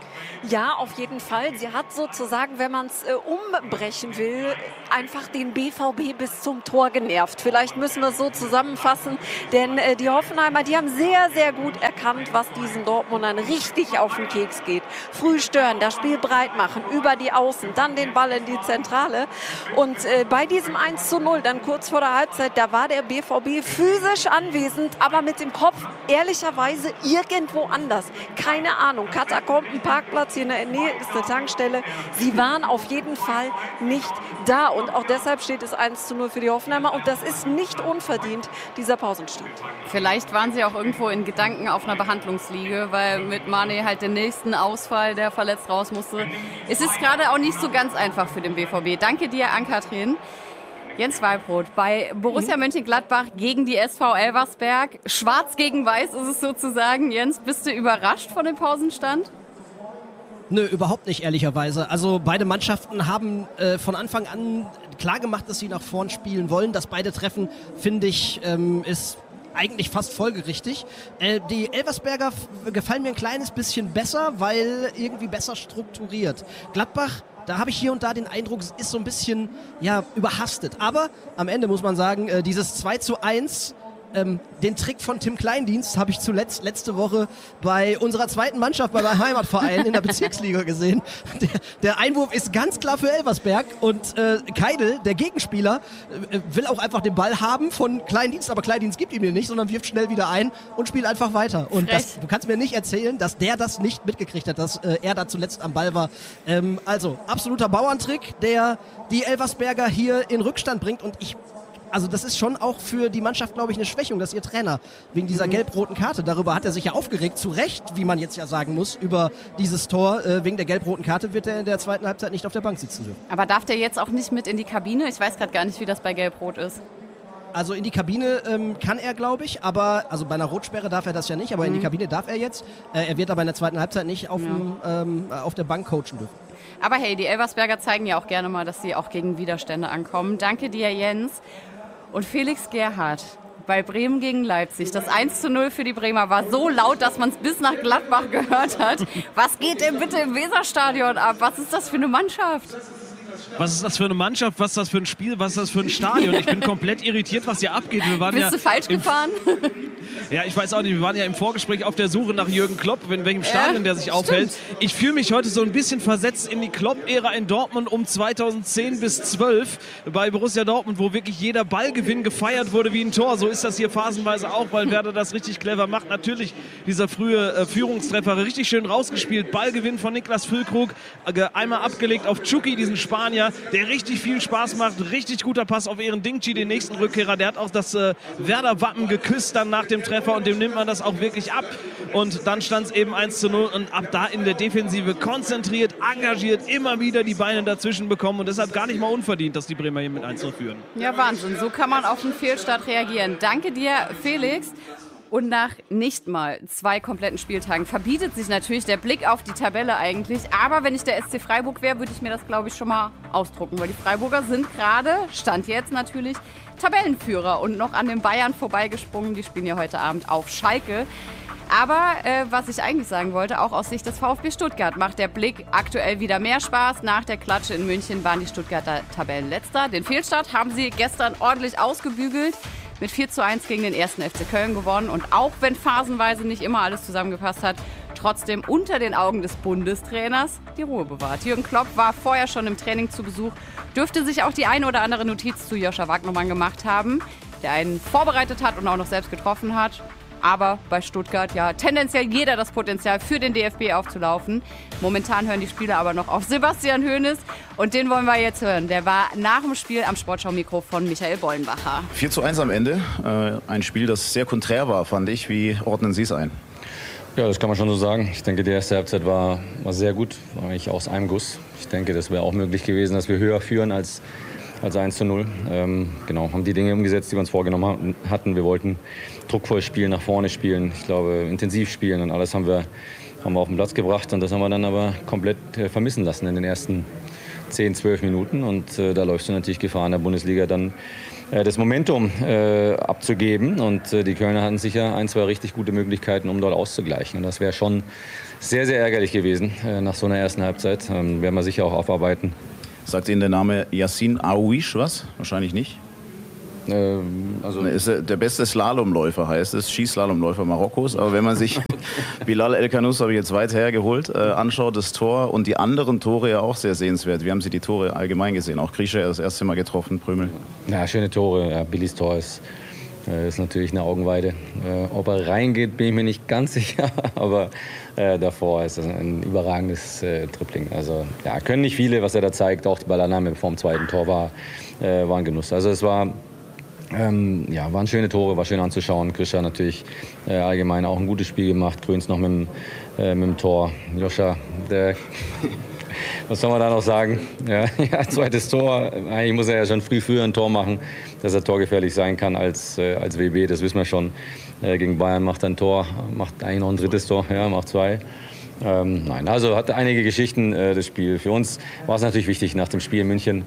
Speaker 7: Ja, auf jeden Fall. Sie hat sozusagen, wenn man es äh, umbrechen will, einfach den B V B bis zum Tor genervt. Vielleicht müssen wir es so zusammenfassen, denn äh, die Hoffenheimer, die haben sehr, sehr gut erkannt, was diesen Dortmundern richtig auf den Keks geht. Früh stören, das Spiel breit machen, über die Außen, dann den Ball in die Zentrale. Und äh, bei diesem eins zu null, dann kurz vor der Halbzeit, da war der B V B physisch anwesend, aber mit dem Kopf ehrlicherweise irgendwo anders. Keine Ahnung, Katakomben, Parkplatz, hier in der Nähe ist eine Tankstelle. Sie waren auf jeden Fall nicht da und auch deshalb steht es eins zu null für die Hoffenheimer und das ist nicht unverdient, dieser Pausenstand.
Speaker 4: Vielleicht waren sie auch irgendwo in Gedanken auf einer Behandlungsliege, weil mit Mane halt den nächsten Ausfall, der verletzt raus musste. Es ist gerade auch nicht so ganz einfach für den B V B. Danke dir, Ann-Kathrin. Jens Weibrot, bei Borussia Mönchengladbach gegen die S V Elversberg. Schwarz gegen Weiß ist es sozusagen. Jens, bist du überrascht von dem Pausenstand?
Speaker 8: Nö, überhaupt nicht, ehrlicherweise. Also beide Mannschaften haben äh, von Anfang an klar gemacht, dass sie nach vorn spielen wollen. Dass beide treffen, finde ich, ähm, ist eigentlich fast folgerichtig. Äh, die Elversberger f- gefallen mir ein kleines bisschen besser, weil irgendwie besser strukturiert. Gladbach, da habe ich hier und da den Eindruck, es ist so ein bisschen ja, überhastet. Aber am Ende muss man sagen, äh, dieses zwei zu eins... Ähm, den Trick von Tim Kleindienst habe ich zuletzt letzte Woche bei unserer zweiten Mannschaft bei meinem Heimatverein in der Bezirksliga gesehen. Der, der Einwurf ist ganz klar für Elversberg und äh, Keidel, der Gegenspieler, äh, will auch einfach den Ball haben von Kleindienst, aber Kleindienst gibt ihm den nicht, sondern wirft schnell wieder ein und spielt einfach weiter. Und das, du kannst mir nicht erzählen, dass der das nicht mitgekriegt hat, dass äh, er da zuletzt am Ball war. Ähm, also, absoluter Bauerntrick, der die Elversberger hier in Rückstand bringt und ich Also das ist schon auch für die Mannschaft, glaube ich, eine Schwächung, dass ihr Trainer wegen dieser gelb-roten Karte, darüber hat er sich ja aufgeregt, zu Recht, wie man jetzt ja sagen muss, über dieses Tor. Äh, wegen der gelb-roten Karte wird er in der zweiten Halbzeit nicht auf der Bank sitzen dürfen.
Speaker 4: Aber darf der jetzt auch nicht mit in die Kabine? Ich weiß gerade gar nicht, wie das bei gelb-rot ist.
Speaker 8: Also in die Kabine ähm, kann er, glaube ich, aber, also bei einer Rotsperre darf er das ja nicht, aber mhm. in die Kabine darf er jetzt. Äh, er wird aber in der zweiten Halbzeit nicht auf, ja. dem, ähm, auf der Bank coachen dürfen.
Speaker 4: Aber hey, die Elversberger zeigen ja auch gerne mal, dass sie auch gegen Widerstände ankommen. Danke dir, Jens. Und Felix Gerhardt bei Bremen gegen Leipzig. Das eins zu null für die Bremer war so laut, dass man es bis nach Gladbach gehört hat. Was geht denn bitte im Weserstadion ab? Was ist das für eine Mannschaft?
Speaker 9: Was ist das für eine Mannschaft? Was ist das für ein Spiel? Was ist das für ein Stadion? Ich bin komplett irritiert, was hier abgeht. Wir waren
Speaker 4: Bist
Speaker 9: ja
Speaker 4: du falsch gefahren?
Speaker 9: Ja, ich weiß auch nicht. Wir waren ja im Vorgespräch auf der Suche nach Jürgen Klopp, in welchem Stadion der sich aufhält. Ich fühle mich heute so ein bisschen versetzt in die Klopp-Ära in Dortmund um zweitausendzehn bis zwölf bei Borussia Dortmund, wo wirklich jeder Ballgewinn gefeiert wurde wie ein Tor. So ist das hier phasenweise auch, weil Werder das richtig clever macht. Natürlich dieser frühe äh, Führungstreffer richtig schön rausgespielt. Ballgewinn von Niklas Füllkrug, äh, einmal abgelegt auf Chucky, diesen Spanier, der richtig viel Spaß macht. Richtig guter Pass auf Eren Dingchi, den nächsten Rückkehrer. Der hat auch das äh, Werder-Wappen geküsst dann nach dem Treffer und dem nimmt man das auch wirklich ab. Und dann stand es eben eins zu null und ab da in der Defensive konzentriert, engagiert, immer wieder die Beine dazwischen bekommen und deshalb gar nicht mal unverdient, dass die Bremer hier mit eins zu null führen.
Speaker 4: Ja, Wahnsinn. So kann man auf einen Fehlstart reagieren. Danke dir, Felix. Und nach nicht mal zwei kompletten Spieltagen verbietet sich natürlich der Blick auf die Tabelle eigentlich. Aber wenn ich der S C Freiburg wäre, würde ich mir das, glaube ich, schon mal ausdrucken. Weil die Freiburger sind gerade, Stand jetzt natürlich, Tabellenführer und noch an den Bayern vorbeigesprungen. Die spielen ja heute Abend auf Schalke. Aber äh, was ich eigentlich sagen wollte, auch aus Sicht des VfB Stuttgart macht der Blick aktuell wieder mehr Spaß. Nach der Klatsche in München waren die Stuttgarter Tabellenletzter. Den Fehlstart haben sie gestern ordentlich ausgebügelt. Mit vier zu eins gegen den ersten F C Köln gewonnen. Und auch wenn phasenweise nicht immer alles zusammengepasst hat, trotzdem unter den Augen des Bundestrainers die Ruhe bewahrt. Jürgen Klopp war vorher schon im Training zu Besuch, dürfte sich auch die eine oder andere Notiz zu Joscha Wagnermann gemacht haben, der einen vorbereitet hat und auch noch selbst getroffen hat. Aber bei Stuttgart ja tendenziell jeder das Potenzial für den D F B aufzulaufen. Momentan hören die Spieler aber noch auf Sebastian Hoeneß und den wollen wir jetzt hören. Der war nach dem Spiel am Sportschau-Mikro von Michael Bollenbacher.
Speaker 10: vier zu eins am Ende, äh, ein Spiel, das sehr konträr war, fand ich. Wie ordnen Sie es ein?
Speaker 11: Ja, das kann man schon so sagen. Ich denke, die erste Halbzeit war, war sehr gut, war eigentlich aus einem Guss. Ich denke, das wäre auch möglich gewesen, dass wir höher führen als als eins zu null. Ähm, genau, haben die Dinge umgesetzt, die wir uns vorgenommen hatten. Wir wollten druckvoll spielen, nach vorne spielen, ich glaube intensiv spielen und alles haben wir, haben wir auf den Platz gebracht und das haben wir dann aber komplett äh, vermissen lassen in den ersten zehn, zwölf Minuten und äh, da läufst du natürlich Gefahr in der Bundesliga dann äh, das Momentum äh, abzugeben und äh, die Kölner hatten sicher ein, zwei richtig gute Möglichkeiten, um dort auszugleichen und das wäre schon sehr, sehr ärgerlich gewesen äh, nach so einer ersten Halbzeit. Ähm, werden wir sicher auch aufarbeiten.
Speaker 10: Sagt Ihnen der Name Yassin Aouish was? Wahrscheinlich nicht.
Speaker 11: Ähm, also
Speaker 10: er ist der beste Slalomläufer, heißt es, Skislalomläufer Marokkos. Aber wenn man sich Bilal El Khanous, habe ich jetzt weit hergeholt, äh, anschaut, das Tor und die anderen Tore ja auch sehr sehenswert. Wie haben Sie die Tore allgemein gesehen? Auch Grisha das erste Mal getroffen, Prömel.
Speaker 11: Ja, schöne Tore. Ja, Billys Tor ist, äh, ist natürlich eine Augenweide. Äh, ob er reingeht, bin ich mir nicht ganz sicher. Aber äh, davor ist das ein überragendes äh, Dribbling. Also ja, können nicht viele, was er da zeigt. Auch die Ballannahme vor dem zweiten Tor war, äh, war ein Genuss. Also es war Ähm, ja, waren schöne Tore, war schön anzuschauen. Grisha natürlich äh, allgemein auch ein gutes Spiel gemacht. Grüns noch mit dem, äh, mit dem Tor. Joscha, der, was soll man da noch sagen? Ja, ja, zweites Tor. Eigentlich muss er ja schon früh früher ein Tor machen, dass er torgefährlich sein kann als, äh, als W B. Das wissen wir schon. Äh, gegen Bayern macht er ein Tor, macht eigentlich noch ein drittes Tor, ja, macht zwei. Ähm, nein, also hat einige Geschichten, äh, das Spiel. Für uns war es natürlich wichtig nach dem Spiel in München.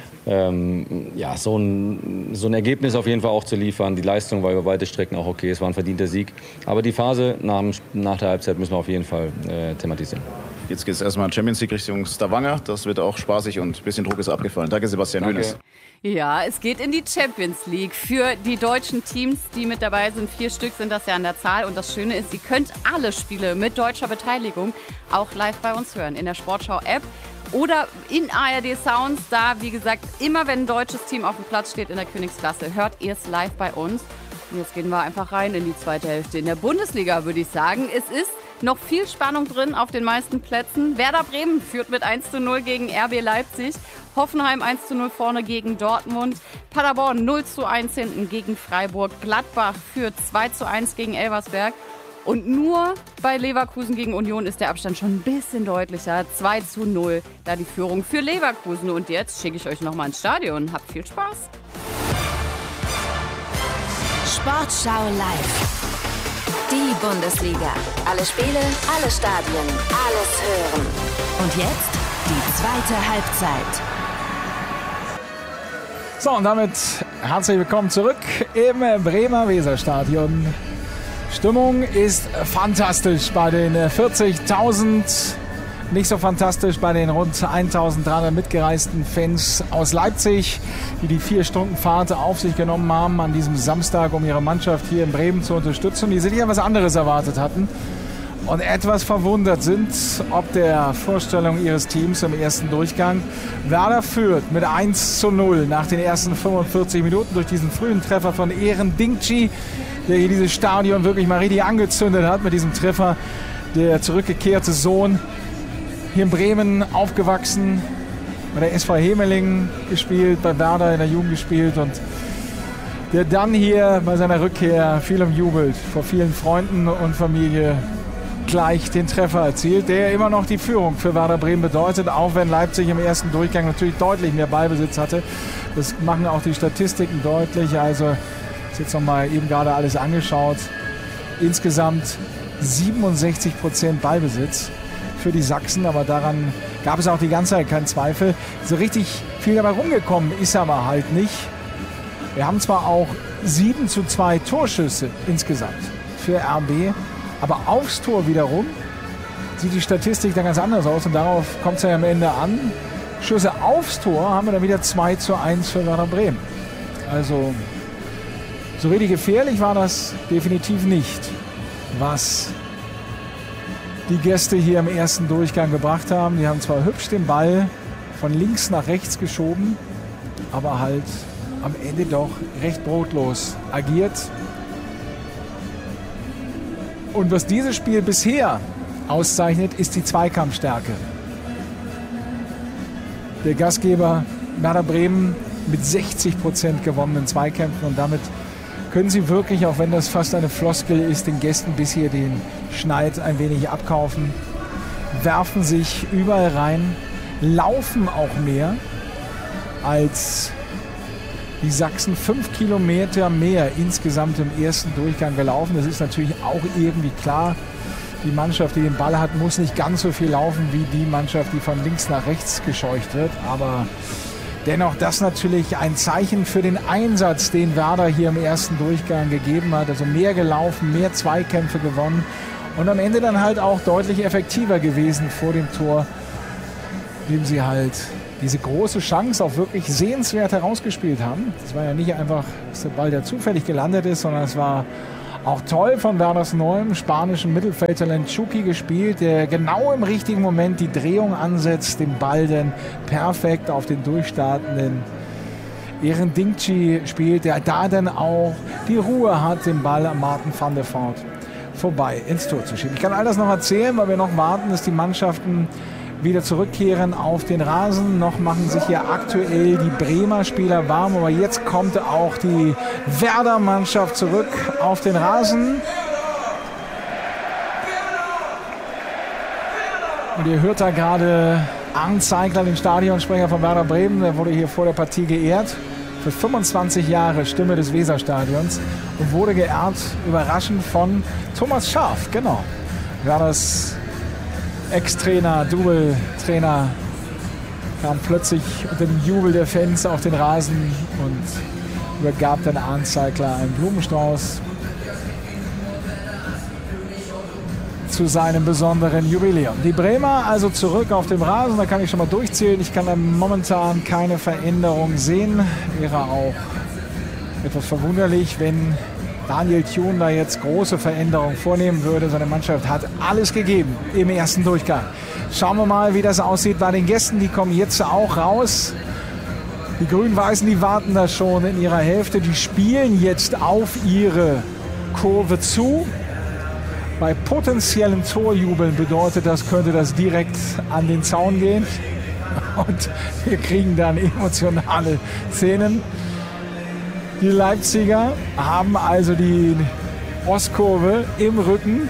Speaker 11: Ähm, ja, so ein, so ein Ergebnis auf jeden Fall auch zu liefern. Die Leistung war über weite Strecken auch okay, es war ein verdienter Sieg. Aber die Phase nach, nach der Halbzeit müssen wir auf jeden Fall äh, thematisieren.
Speaker 10: Jetzt geht es erstmal Champions League Richtung Stavanger. Das wird auch spaßig und ein bisschen Druck ist abgefallen. Danke, Sebastian Hoeneß.
Speaker 4: Ja, es geht in die Champions League. Für die deutschen Teams, die mit dabei sind, vier Stück sind das ja an der Zahl. Und das Schöne ist, ihr könnt alle Spiele mit deutscher Beteiligung auch live bei uns hören. In der Sportschau-App. Oder in A R D Sounds, da wie gesagt, immer wenn ein deutsches Team auf dem Platz steht in der Königsklasse, hört ihr es live bei uns. Und jetzt gehen wir einfach rein in die zweite Hälfte in der Bundesliga, würde ich sagen. Es ist noch viel Spannung drin auf den meisten Plätzen. Werder Bremen führt mit eins zu null gegen R B Leipzig. Hoffenheim eins zu null vorne gegen Dortmund. Paderborn null zu eins hinten gegen Freiburg. Gladbach führt zwei zu eins gegen Elversberg. Und nur bei Leverkusen gegen Union ist der Abstand schon ein bisschen deutlicher. zwei zu null, da die Führung für Leverkusen. Und jetzt schicke ich euch noch mal ins Stadion. Habt viel Spaß.
Speaker 3: Sportschau live. Die Bundesliga. Alle Spiele, alle Stadien, alles hören. Und jetzt die zweite Halbzeit.
Speaker 1: So, und damit herzlich willkommen zurück im Bremer Weserstadion. Stimmung ist fantastisch bei den vierzigtausend, nicht so fantastisch bei den rund eintausenddreihundert mitgereisten Fans aus Leipzig, die die vier Stunden Fahrt auf sich genommen haben an diesem Samstag, um ihre Mannschaft hier in Bremen zu unterstützen, die sicher was anderes erwartet hatten und etwas verwundert sind, ob der Vorstellung ihres Teams im ersten Durchgang. Werder führt mit eins zu null nach den ersten fünfundvierzig Minuten durch diesen frühen Treffer von Eren Dingci, der hier dieses Stadion wirklich mal richtig angezündet hat mit diesem Treffer. Der zurückgekehrte Sohn, hier in Bremen aufgewachsen, bei der S V Hemelingen gespielt, bei Werder in der Jugend gespielt und der dann hier bei seiner Rückkehr viel umjubelt, vor vielen Freunden und Familie gleich den Treffer erzielt, der immer noch die Führung für Werder Bremen bedeutet, auch wenn Leipzig im ersten Durchgang natürlich deutlich mehr Ballbesitz hatte. Das machen auch die Statistiken deutlich, also jetzt noch mal eben gerade alles angeschaut. Insgesamt siebenundsechzig Prozent Ballbesitz für die Sachsen, aber daran gab es auch die ganze Zeit keinen Zweifel. So richtig viel dabei rumgekommen ist aber halt nicht. Wir haben zwar auch sieben zu zwei Torschüsse insgesamt für R B, Aber aufs Tor wiederum sieht die Statistik dann ganz anders aus und darauf kommt es ja am Ende an. Schüsse aufs Tor haben wir dann wieder zwei zu eins für Werder Bremen. Also so richtig gefährlich war das definitiv nicht, was die Gäste hier im ersten Durchgang gebracht haben. Die haben zwar hübsch den Ball von links nach rechts geschoben, aber halt am Ende doch recht brotlos agiert. Und was dieses Spiel bisher auszeichnet, ist die Zweikampfstärke. Der Gastgeber Werder Bremen mit sechzig Prozent gewonnenen Zweikämpfen und damit können sie wirklich, auch wenn das fast eine Floskel ist, den Gästen bisher den Schneid ein wenig abkaufen, werfen sich überall rein, laufen auch mehr als die Sachsen. Fünf Kilometer mehr insgesamt im ersten Durchgang gelaufen. Das ist natürlich auch irgendwie klar. Die Mannschaft, die den Ball hat, muss nicht ganz so viel laufen wie die Mannschaft, die von links nach rechts gescheucht wird. Aber dennoch das natürlich ein Zeichen für den Einsatz, den Werder hier im ersten Durchgang gegeben hat. Also mehr gelaufen, mehr Zweikämpfe gewonnen und am Ende dann halt auch deutlich effektiver gewesen vor dem Tor, indem sie halt diese große Chance auch wirklich sehenswert herausgespielt haben. Es war ja nicht einfach, dass der Ball da zufällig gelandet ist, sondern es war auch toll von Werders neuem spanischen Mittelfeldtalent Chucky gespielt, der genau im richtigen Moment die Drehung ansetzt, den Ball dann perfekt auf den durchstartenden Eren Dingchi spielt, der da dann auch die Ruhe hat, den Ball an Martin van der Voort vorbei ins Tor zu schieben. Ich kann all das noch erzählen, weil wir noch warten, dass die Mannschaften wieder zurückkehren auf den Rasen. Noch machen sich hier aktuell die Bremer Spieler warm, aber jetzt kommt auch die Werder-Mannschaft zurück auf den Rasen. Und ihr hört da gerade Arndt Zeigler, den Stadionsprecher von Werder Bremen. Der wurde hier vor der Partie geehrt. Für fünfundzwanzig Jahre Stimme des Weserstadions und wurde geehrt, überraschend, von Thomas Schaaf. Genau. Werders Ex-Trainer, Double-Trainer, kam plötzlich unter dem Jubel der Fans auf den Rasen und übergab dann Arndt Zeigler einen Blumenstrauß zu seinem besonderen Jubiläum. Die Bremer also zurück auf dem Rasen, da kann ich schon mal durchzählen. Ich kann da momentan keine Veränderung sehen. Wäre auch etwas verwunderlich, wenn Daniel Thun da jetzt große Veränderungen vornehmen würde. Seine Mannschaft hat alles gegeben im ersten Durchgang. Schauen wir mal, wie das aussieht bei den Gästen. Die kommen jetzt auch raus. Die Grün-Weißen, die warten da schon in ihrer Hälfte. Die spielen jetzt auf ihre Kurve zu. Bei potenziellen Torjubeln bedeutet das, könnte das direkt an den Zaun gehen. Und wir kriegen dann emotionale Szenen. Die Leipziger haben also die Ostkurve im Rücken,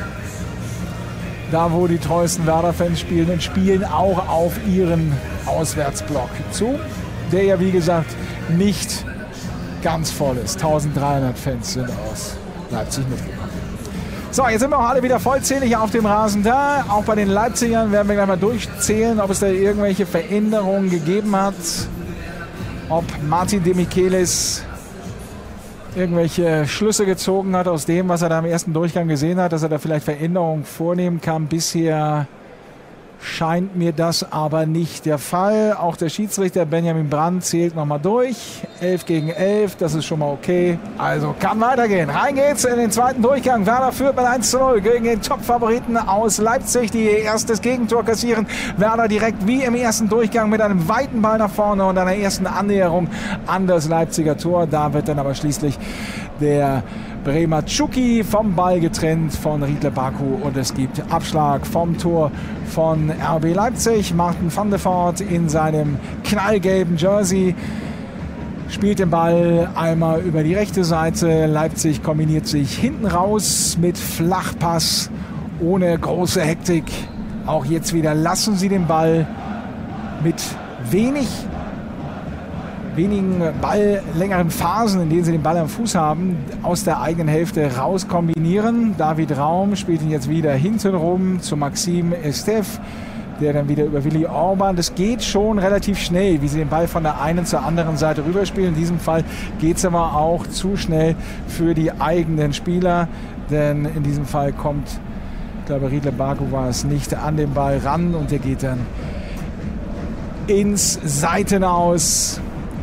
Speaker 1: da wo die treuesten Werder-Fans spielen, und spielen auch auf ihren Auswärtsblock zu, der ja wie gesagt nicht ganz voll ist. eintausenddreihundert Fans sind aus Leipzig mitgekommen. So, jetzt sind wir auch alle wieder vollzählig auf dem Rasen da. Auch bei den Leipzigern werden wir gleich mal durchzählen, ob es da irgendwelche Veränderungen gegeben hat, ob Martin de Michelis irgendwelche Schlüsse gezogen hat aus dem, was er da im ersten Durchgang gesehen hat, dass er da vielleicht Veränderungen vornehmen kann. Bisher scheint mir das aber nicht der Fall. Auch der Schiedsrichter Benjamin Brandt zählt nochmal durch. elf gegen elf, das ist schon mal okay. Also kann weitergehen. Rein geht's in den zweiten Durchgang. Werder führt mit eins zu null gegen den Top-Favoriten aus Leipzig, die ihr erstes Gegentor kassieren. Werder direkt wie im ersten Durchgang mit einem weiten Ball nach vorne und einer ersten Annäherung an das Leipziger Tor. Da wird dann aber schließlich der Bremer Chucky vom Ball getrennt von Riedle Baku und es gibt Abschlag vom Tor von R B Leipzig. Martin van der Voort in seinem knallgelben Jersey spielt den Ball einmal über die rechte Seite. Leipzig kombiniert sich hinten raus mit Flachpass ohne große Hektik. Auch jetzt wieder lassen sie den Ball mit wenig wenigen Ball, längeren Phasen, in denen sie den Ball am Fuß haben, aus der eigenen Hälfte raus kombinieren. David Raum spielt ihn jetzt wieder hintenrum zu Maxim Estef, der dann wieder über Willi Orban. Das geht schon relativ schnell, wie sie den Ball von der einen zur anderen Seite rüberspielen. In diesem Fall geht es aber auch zu schnell für die eigenen Spieler, denn in diesem Fall kommt Ich glaube, Riedle Baku war es nicht, an den Ball ran und der geht dann ins Seitenaus.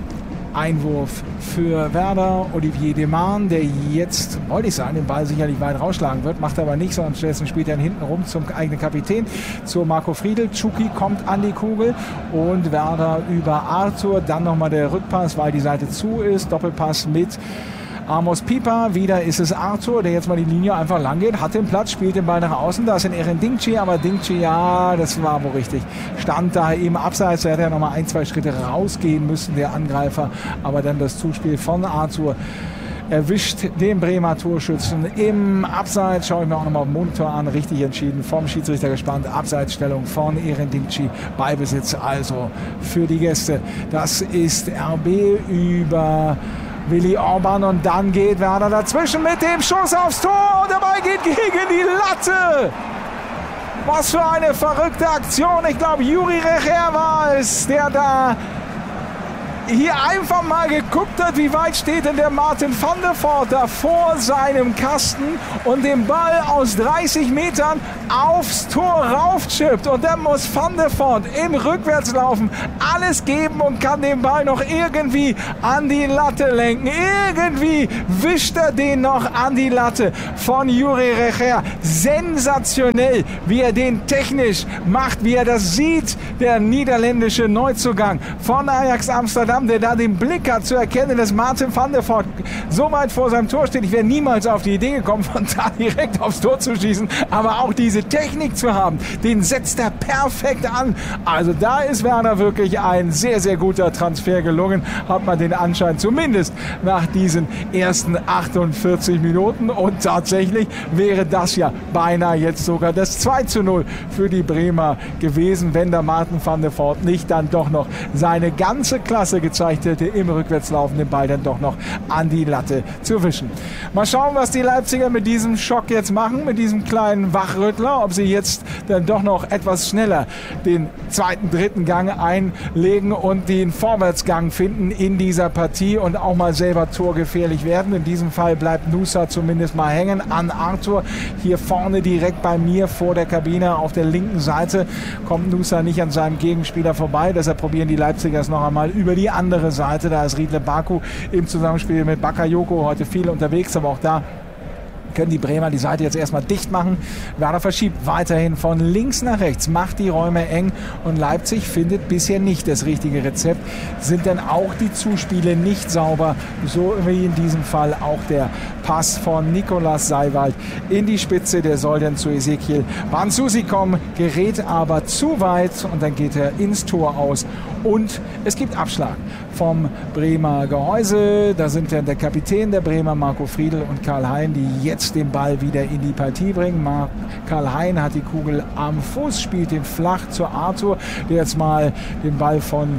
Speaker 1: Einwurf für Werder. Olivier Deman, der jetzt, wollte ich sagen, den Ball sicherlich weit rausschlagen wird, macht aber nicht, sondern stattdessen spielt er hinten rum zum eigenen Kapitän, zu Marco Friedl. Tschuki kommt an die Kugel und Werder über Arthur. Dann nochmal der Rückpass, weil die Seite zu ist. Doppelpass mit Amos Pieper, wieder ist es Arthur, der jetzt mal die Linie einfach lang geht, hat den Platz, spielt den Ball nach außen, da ist ein Eren Dingchi, aber Dingchi, ja, das war wohl richtig, stand da eben abseits, der hätte ja nochmal ein, zwei Schritte rausgehen müssen, der Angreifer, aber dann das Zuspiel von Arthur erwischt den Bremer Torschützen im Abseits, schaue ich mir auch nochmal auf den Monitor an, richtig entschieden, vom Schiedsrichter gespannt, Abseitsstellung von Eren Dingchi, Ballbesitz also für die Gäste, das ist R B über Willi Orban und dann geht Werder dazwischen mit dem Schuss aufs Tor und der Ball geht gegen die Latte. Was für eine verrückte Aktion. Ich glaube, Juri Recher war es, der da hier einfach mal geguckt hat, wie weit steht denn der Martin van der Voort da vor seinem Kasten und den Ball aus dreißig Metern aufs Tor raufchippt. Und dann muss Van der Voort im Rückwärtslaufen alles geben und kann den Ball noch irgendwie an die Latte lenken. Irgendwie wischt er den noch an die Latte von Juri Recher. Sensationell, wie er den technisch macht, wie er das sieht, der niederländische Neuzugang von Ajax Amsterdam, der da den Blick hat zu erkennen, dass Martin van der Voort so weit vor seinem Tor steht. Ich wäre niemals auf die Idee gekommen, von da direkt aufs Tor zu schießen. Aber auch diese Technik zu haben, den setzt er perfekt an. Also da ist Werder wirklich ein sehr, sehr guter Transfer gelungen. Hat man den Anschein, zumindest nach diesen ersten achtundvierzig Minuten. Und tatsächlich wäre das ja beinahe jetzt sogar das zwei zu null für die Bremer gewesen, wenn der Martin van der Voort nicht dann doch noch seine ganze Klasse gezeigt hätte, im Rückwärtslaufen den Ball dann doch noch an die Latte zu wischen. Mal schauen, was die Leipziger mit diesem Schock jetzt machen, mit diesem kleinen Wachrüttler, ob sie jetzt dann doch noch etwas schneller den zweiten, dritten Gang einlegen und den Vorwärtsgang finden in dieser Partie und auch mal selber torgefährlich werden. In diesem Fall bleibt Nusa zumindest mal hängen an Arthur. Hier vorne direkt bei mir vor der Kabine auf der linken Seite kommt Nusa nicht an seinem Gegenspieler vorbei. Deshalb probieren die Leipziger es noch einmal über die andere Seite. Da ist Riedle Baku im Zusammenspiel mit Bakayoko heute viel unterwegs, aber auch da können die Bremer die Seite jetzt erstmal dicht machen. Werder verschiebt weiterhin von links nach rechts, macht die Räume eng und Leipzig findet bisher nicht das richtige Rezept. Sind denn auch die Zuspiele nicht sauber, so wie in diesem Fall auch der Pass von Nicolas Seiwald in die Spitze. Der soll dann zu Ezekiel Banzusi kommen, gerät aber zu weit und dann geht er ins Tor aus und es gibt Abschlag vom Bremer Gehäuse. Da sind dann der Kapitän der Bremer, Marco Friedl, und Karl Hein, die jetzt den Ball wieder in die Partie bringen. Karl Hein hat die Kugel am Fuß, spielt den flach zu Arthur, der jetzt mal den Ball von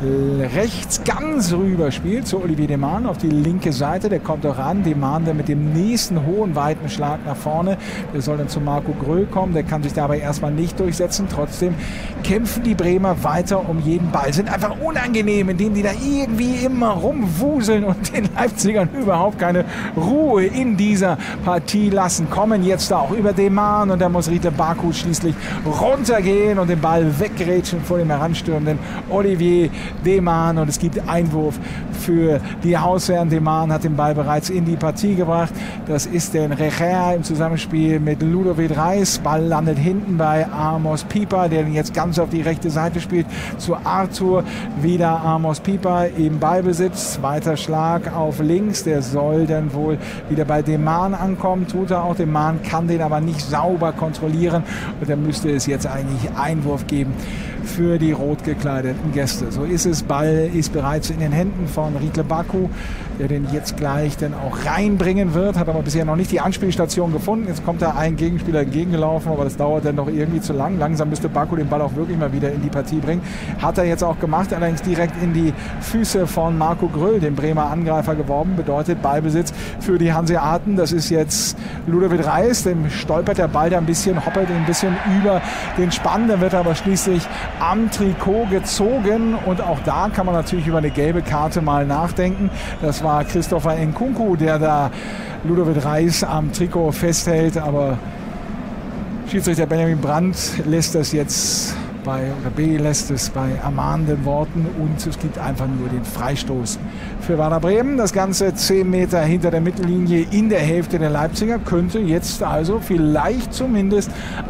Speaker 1: rechts ganz rüber spielt zu Olivier Deman auf die linke Seite. Der kommt auch ran. Deman dann mit dem nächsten hohen, weiten Schlag nach vorne. Der soll dann zu Marco Gröll kommen. Der kann sich dabei erstmal nicht durchsetzen. Trotzdem kämpfen die Bremer weiter um jeden Ball. Sind einfach unangenehm, indem die da irgendwie immer rumwuseln und den Leipzigern überhaupt keine Ruhe in dieser Partie lassen. Kommen jetzt da auch über Deman und da muss Riedle Baku schließlich runtergehen und den Ball weggerätschen vor dem heranstürmenden Olivier Deman und es gibt Einwurf für die Hausherren. Deman hat den Ball bereits in die Partie gebracht. Das ist der Recher im Zusammenspiel mit Ludovic Reis. Ball landet hinten bei Amos Pieper, der jetzt ganz auf die rechte Seite spielt. Zu Arthur, wieder Amos Pieper im Ballbesitz. Weiter Schlag auf links. Der soll dann wohl wieder bei Deman ankommen. Tut er auch. Deman kann den aber nicht sauber kontrollieren. Und dann müsste es jetzt eigentlich Einwurf geben für die rot gekleideten Gäste. So ist es. Ball ist bereits in den Händen von Riedle Baku, der den jetzt gleich dann auch reinbringen wird, hat aber bisher noch nicht die Anspielstation gefunden. Jetzt kommt da ein Gegenspieler entgegengelaufen, aber das dauert dann doch irgendwie zu lang. Langsam müsste Baku den Ball auch wirklich mal wieder in die Partie bringen. Hat er jetzt auch gemacht, allerdings direkt in die Füße von Marco Gröll, dem Bremer Angreifer, geworben. Bedeutet Ballbesitz für die Hanseaten. Das ist jetzt Ludovic Reis, dem stolpert der Ball da ein bisschen, hoppelt ein bisschen über den Spann, dann wird er aber schließlich am Trikot gezogen und auch da kann man natürlich über eine gelbe Karte mal nachdenken. Das war Christopher Nkunku, der da Ludovic Reis am Trikot festhält, aber Schiedsrichter Benjamin Brandt lässt das jetzt bei, oder B lässt es bei ermahnenden Worten und es gibt einfach nur den Freistoß für Werder Bremen. Das Ganze zehn Meter hinter der Mittellinie in der Hälfte der Leipziger. Könnte jetzt also vielleicht zumindest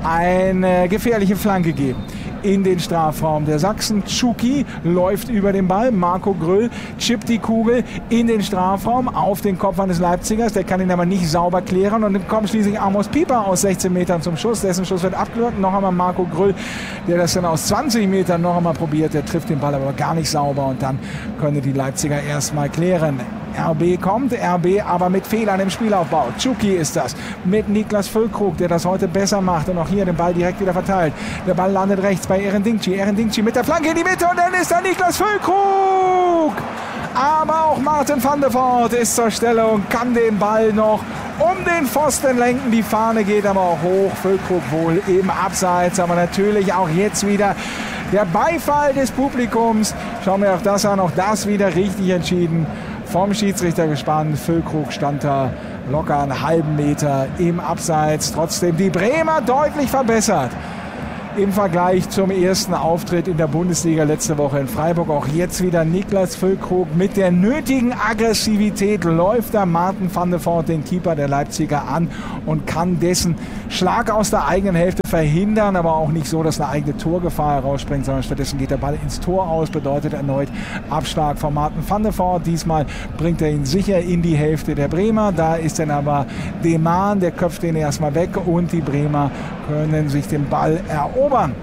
Speaker 1: eine gefährliche Flanke geben in den Strafraum der Sachsen. Tschuki läuft über den Ball. Marco Grüll chippt die Kugel in den Strafraum auf den Kopf eines Leipzigers. Der kann ihn aber nicht sauber klären. Und dann kommt schließlich Amos Pieper aus sechzehn Metern zum Schuss. Dessen Schuss wird abgewehrt. Noch einmal Marco Grüll, der das dann aus zwanzig Metern noch einmal probiert. Der trifft den Ball aber gar nicht sauber. Und dann können die Leipziger erstmal klären. R B kommt, R B aber mit Fehlern im Spielaufbau. Tschuki ist das mit Niklas Füllkrug, der das heute besser macht und auch hier den Ball direkt wieder verteilt. Der Ball landet rechts bei Erendingci. Erendingci mit der Flanke in die Mitte und dann ist da Niklas Füllkrug. Aber auch Martin van der Voort ist zur Stelle und kann den Ball noch um den Pfosten lenken. Die Fahne geht aber auch hoch. Füllkrug wohl im Abseits, aber natürlich auch jetzt wieder der Beifall des Publikums. Schauen wir auch das an, auch das wieder richtig entschieden. Vom Schiedsrichter gespannt. Füllkrug stand da locker einen halben Meter im Abseits. Trotzdem die Bremer deutlich verbessert im Vergleich zum ersten Auftritt in der Bundesliga letzte Woche in Freiburg. Auch jetzt wieder Niklas Füllkrug mit der nötigen Aggressivität läuft da Martin van der Voort, den Keeper der Leipziger, an und kann dessen Schlag aus der eigenen Hälfte verhindern, aber auch nicht so, dass eine eigene Torgefahr herausspringt, sondern stattdessen geht der Ball ins Tor aus, bedeutet erneut Abschlag von Martin van der Voort. Diesmal bringt er ihn sicher in die Hälfte der Bremer. Da ist dann aber Deman, der köpft den erstmal weg und die Bremer können sich den Ball erobern.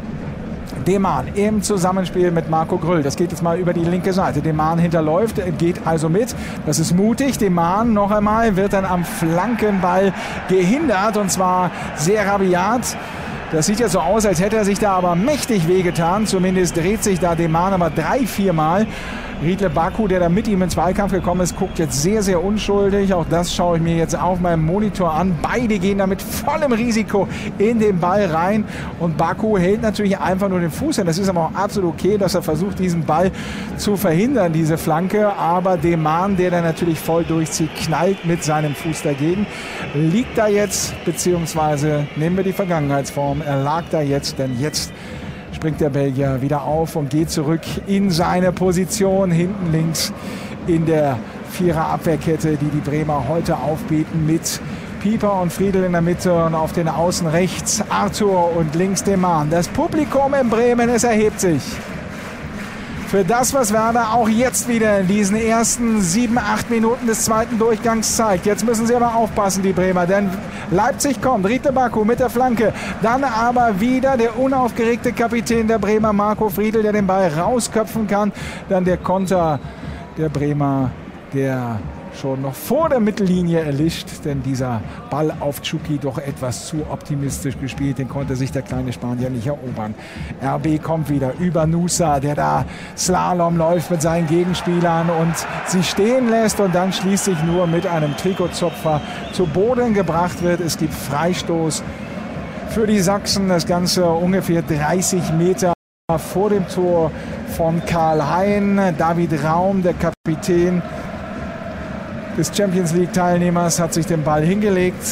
Speaker 1: Deman im Zusammenspiel mit Marco Grüll. Das geht jetzt mal über die linke Seite. Deman hinterläuft, geht also mit. Das ist mutig. Deman noch einmal wird dann am Flankenball gehindert und zwar sehr rabiat. Das sieht ja so aus, als hätte er sich da aber mächtig wehgetan. Zumindest dreht sich da Deman aber drei, vier Mal. Riedle Baku, der da mit ihm ins Zweikampf gekommen ist, guckt jetzt sehr, sehr unschuldig. Auch das schaue ich mir jetzt auf meinem Monitor an. Beide gehen da mit vollem Risiko in den Ball rein. Und Baku hält natürlich einfach nur den Fuß hin. Das ist aber auch absolut okay, dass er versucht, diesen Ball zu verhindern, diese Flanke. Aber Deman, der da natürlich voll durchzieht, knallt mit seinem Fuß dagegen. Liegt da jetzt, beziehungsweise nehmen wir die Vergangenheitsform, er lag da jetzt, denn jetzt springt der Belgier wieder auf und geht zurück in seine Position hinten links in der Vierer-Abwehrkette, die die Bremer heute aufbieten mit Pieper und Friedl in der Mitte und auf den Außen rechts Arthur und links Deman. Das Publikum in Bremen, es erhebt sich für das, was Werder auch jetzt wieder in diesen ersten sieben, acht Minuten des zweiten Durchgangs zeigt. Jetzt müssen sie aber aufpassen, die Bremer, denn Leipzig kommt, Riedle Baku mit der Flanke, dann aber wieder der unaufgeregte Kapitän der Bremer, Marco Friedl, der den Ball rausköpfen kann. Dann der Konter der Bremer, der schon noch vor der Mittellinie erlischt, denn dieser Ball auf Tschuki doch etwas zu optimistisch gespielt, den konnte sich der kleine Spanier nicht erobern. R B kommt wieder über Nusa, der da Slalom läuft mit seinen Gegenspielern und sie stehen lässt und dann schließlich nur mit einem Trikotzupfer zu Boden gebracht wird. Es gibt Freistoß für die Sachsen, das Ganze ungefähr dreißig Meter vor dem Tor von Karl Hein. David Raum, der Kapitän des Champions League Teilnehmers, hat sich den Ball hingelegt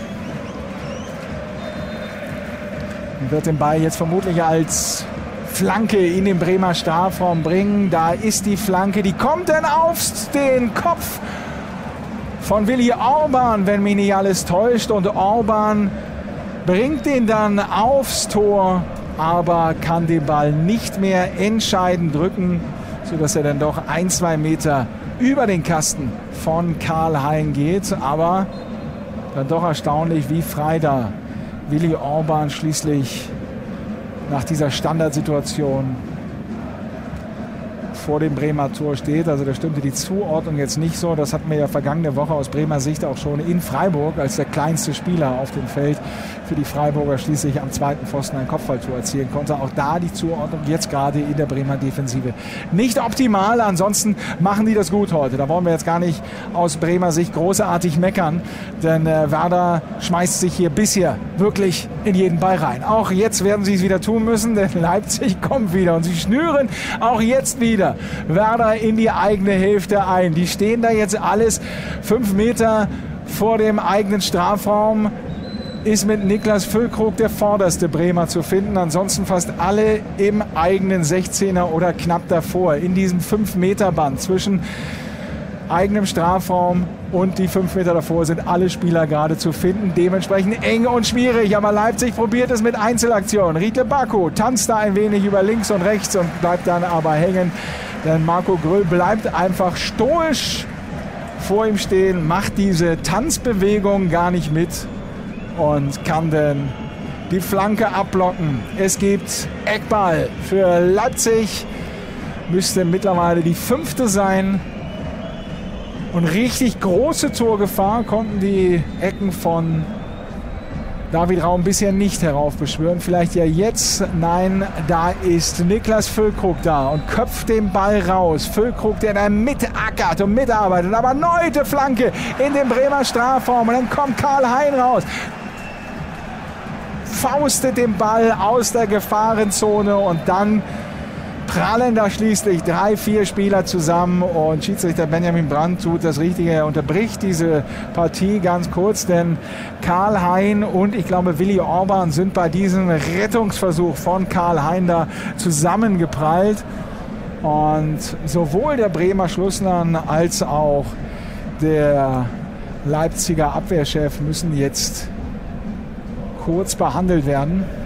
Speaker 1: und wird den Ball jetzt vermutlich als Flanke in den Bremer Strafraum bringen. Da ist die Flanke, die kommt dann auf den Kopf von Willi Orban, wenn mich nicht alles täuscht, und Orban bringt den dann aufs Tor, aber kann den Ball nicht mehr entscheidend drücken, sodass er dann doch ein, zwei Meter über den Kasten von Karl Hein geht, aber dann doch erstaunlich, wie frei da Willi Orban schließlich nach dieser Standardsituation vor dem Bremer Tor steht. Also da stimmte die Zuordnung jetzt nicht so. Das hatten wir ja vergangene Woche aus Bremer Sicht auch schon in Freiburg, als der kleinste Spieler auf dem Feld für die Freiburger schließlich am zweiten Pfosten ein Kopfballtor erzielen konnte. Auch da die Zuordnung jetzt gerade in der Bremer Defensive nicht optimal. Ansonsten machen die das gut heute. Da wollen wir jetzt gar nicht aus Bremer Sicht großartig meckern, denn äh, Werder schmeißt sich hier bisher wirklich in jeden Ball rein. Auch jetzt werden sie es wieder tun müssen, denn Leipzig kommt wieder und sie schnüren auch jetzt wieder Werder in die eigene Hälfte ein. Die stehen da jetzt alles fünf Meter vor dem eigenen Strafraum. ist mit Niklas Füllkrug der vorderste Bremer zu finden. Ansonsten fast alle im eigenen sechzehner oder knapp davor. In diesem fünf Meter Band zwischen eigenem Strafraum und die fünf Meter davor sind alle Spieler gerade zu finden. Dementsprechend eng und schwierig. Aber Leipzig probiert es mit Einzelaktionen. Riedle Baku tanzt da ein wenig über links und rechts und bleibt dann aber hängen. Denn Marco Grüll bleibt einfach stoisch vor ihm stehen, macht diese Tanzbewegung gar nicht mit und kann dann die Flanke abblocken. Es gibt Eckball für Leipzig. Müsste mittlerweile die fünfte sein. Und richtig große Torgefahr konnten die Ecken von David Raum bisher nicht heraufbeschwören. Vielleicht ja jetzt. Nein, da ist Niklas Füllkrug da und köpft den Ball raus. Füllkrug, der da mitackert und mitarbeitet. Aber erneute Flanke in den Bremer Strafraum. Und dann kommt Karl Hein raus. Faustet den Ball aus der Gefahrenzone und dann prallen da schließlich drei, vier Spieler zusammen und Schiedsrichter Benjamin Brandt tut das Richtige. Er unterbricht diese Partie ganz kurz, denn Karl Hein und ich glaube Willi Orban sind bei diesem Rettungsversuch von Karl Hein da zusammengeprallt. Und sowohl der Bremer Schlussmann als auch der Leipziger Abwehrchef müssen jetzt kurz behandelt werden.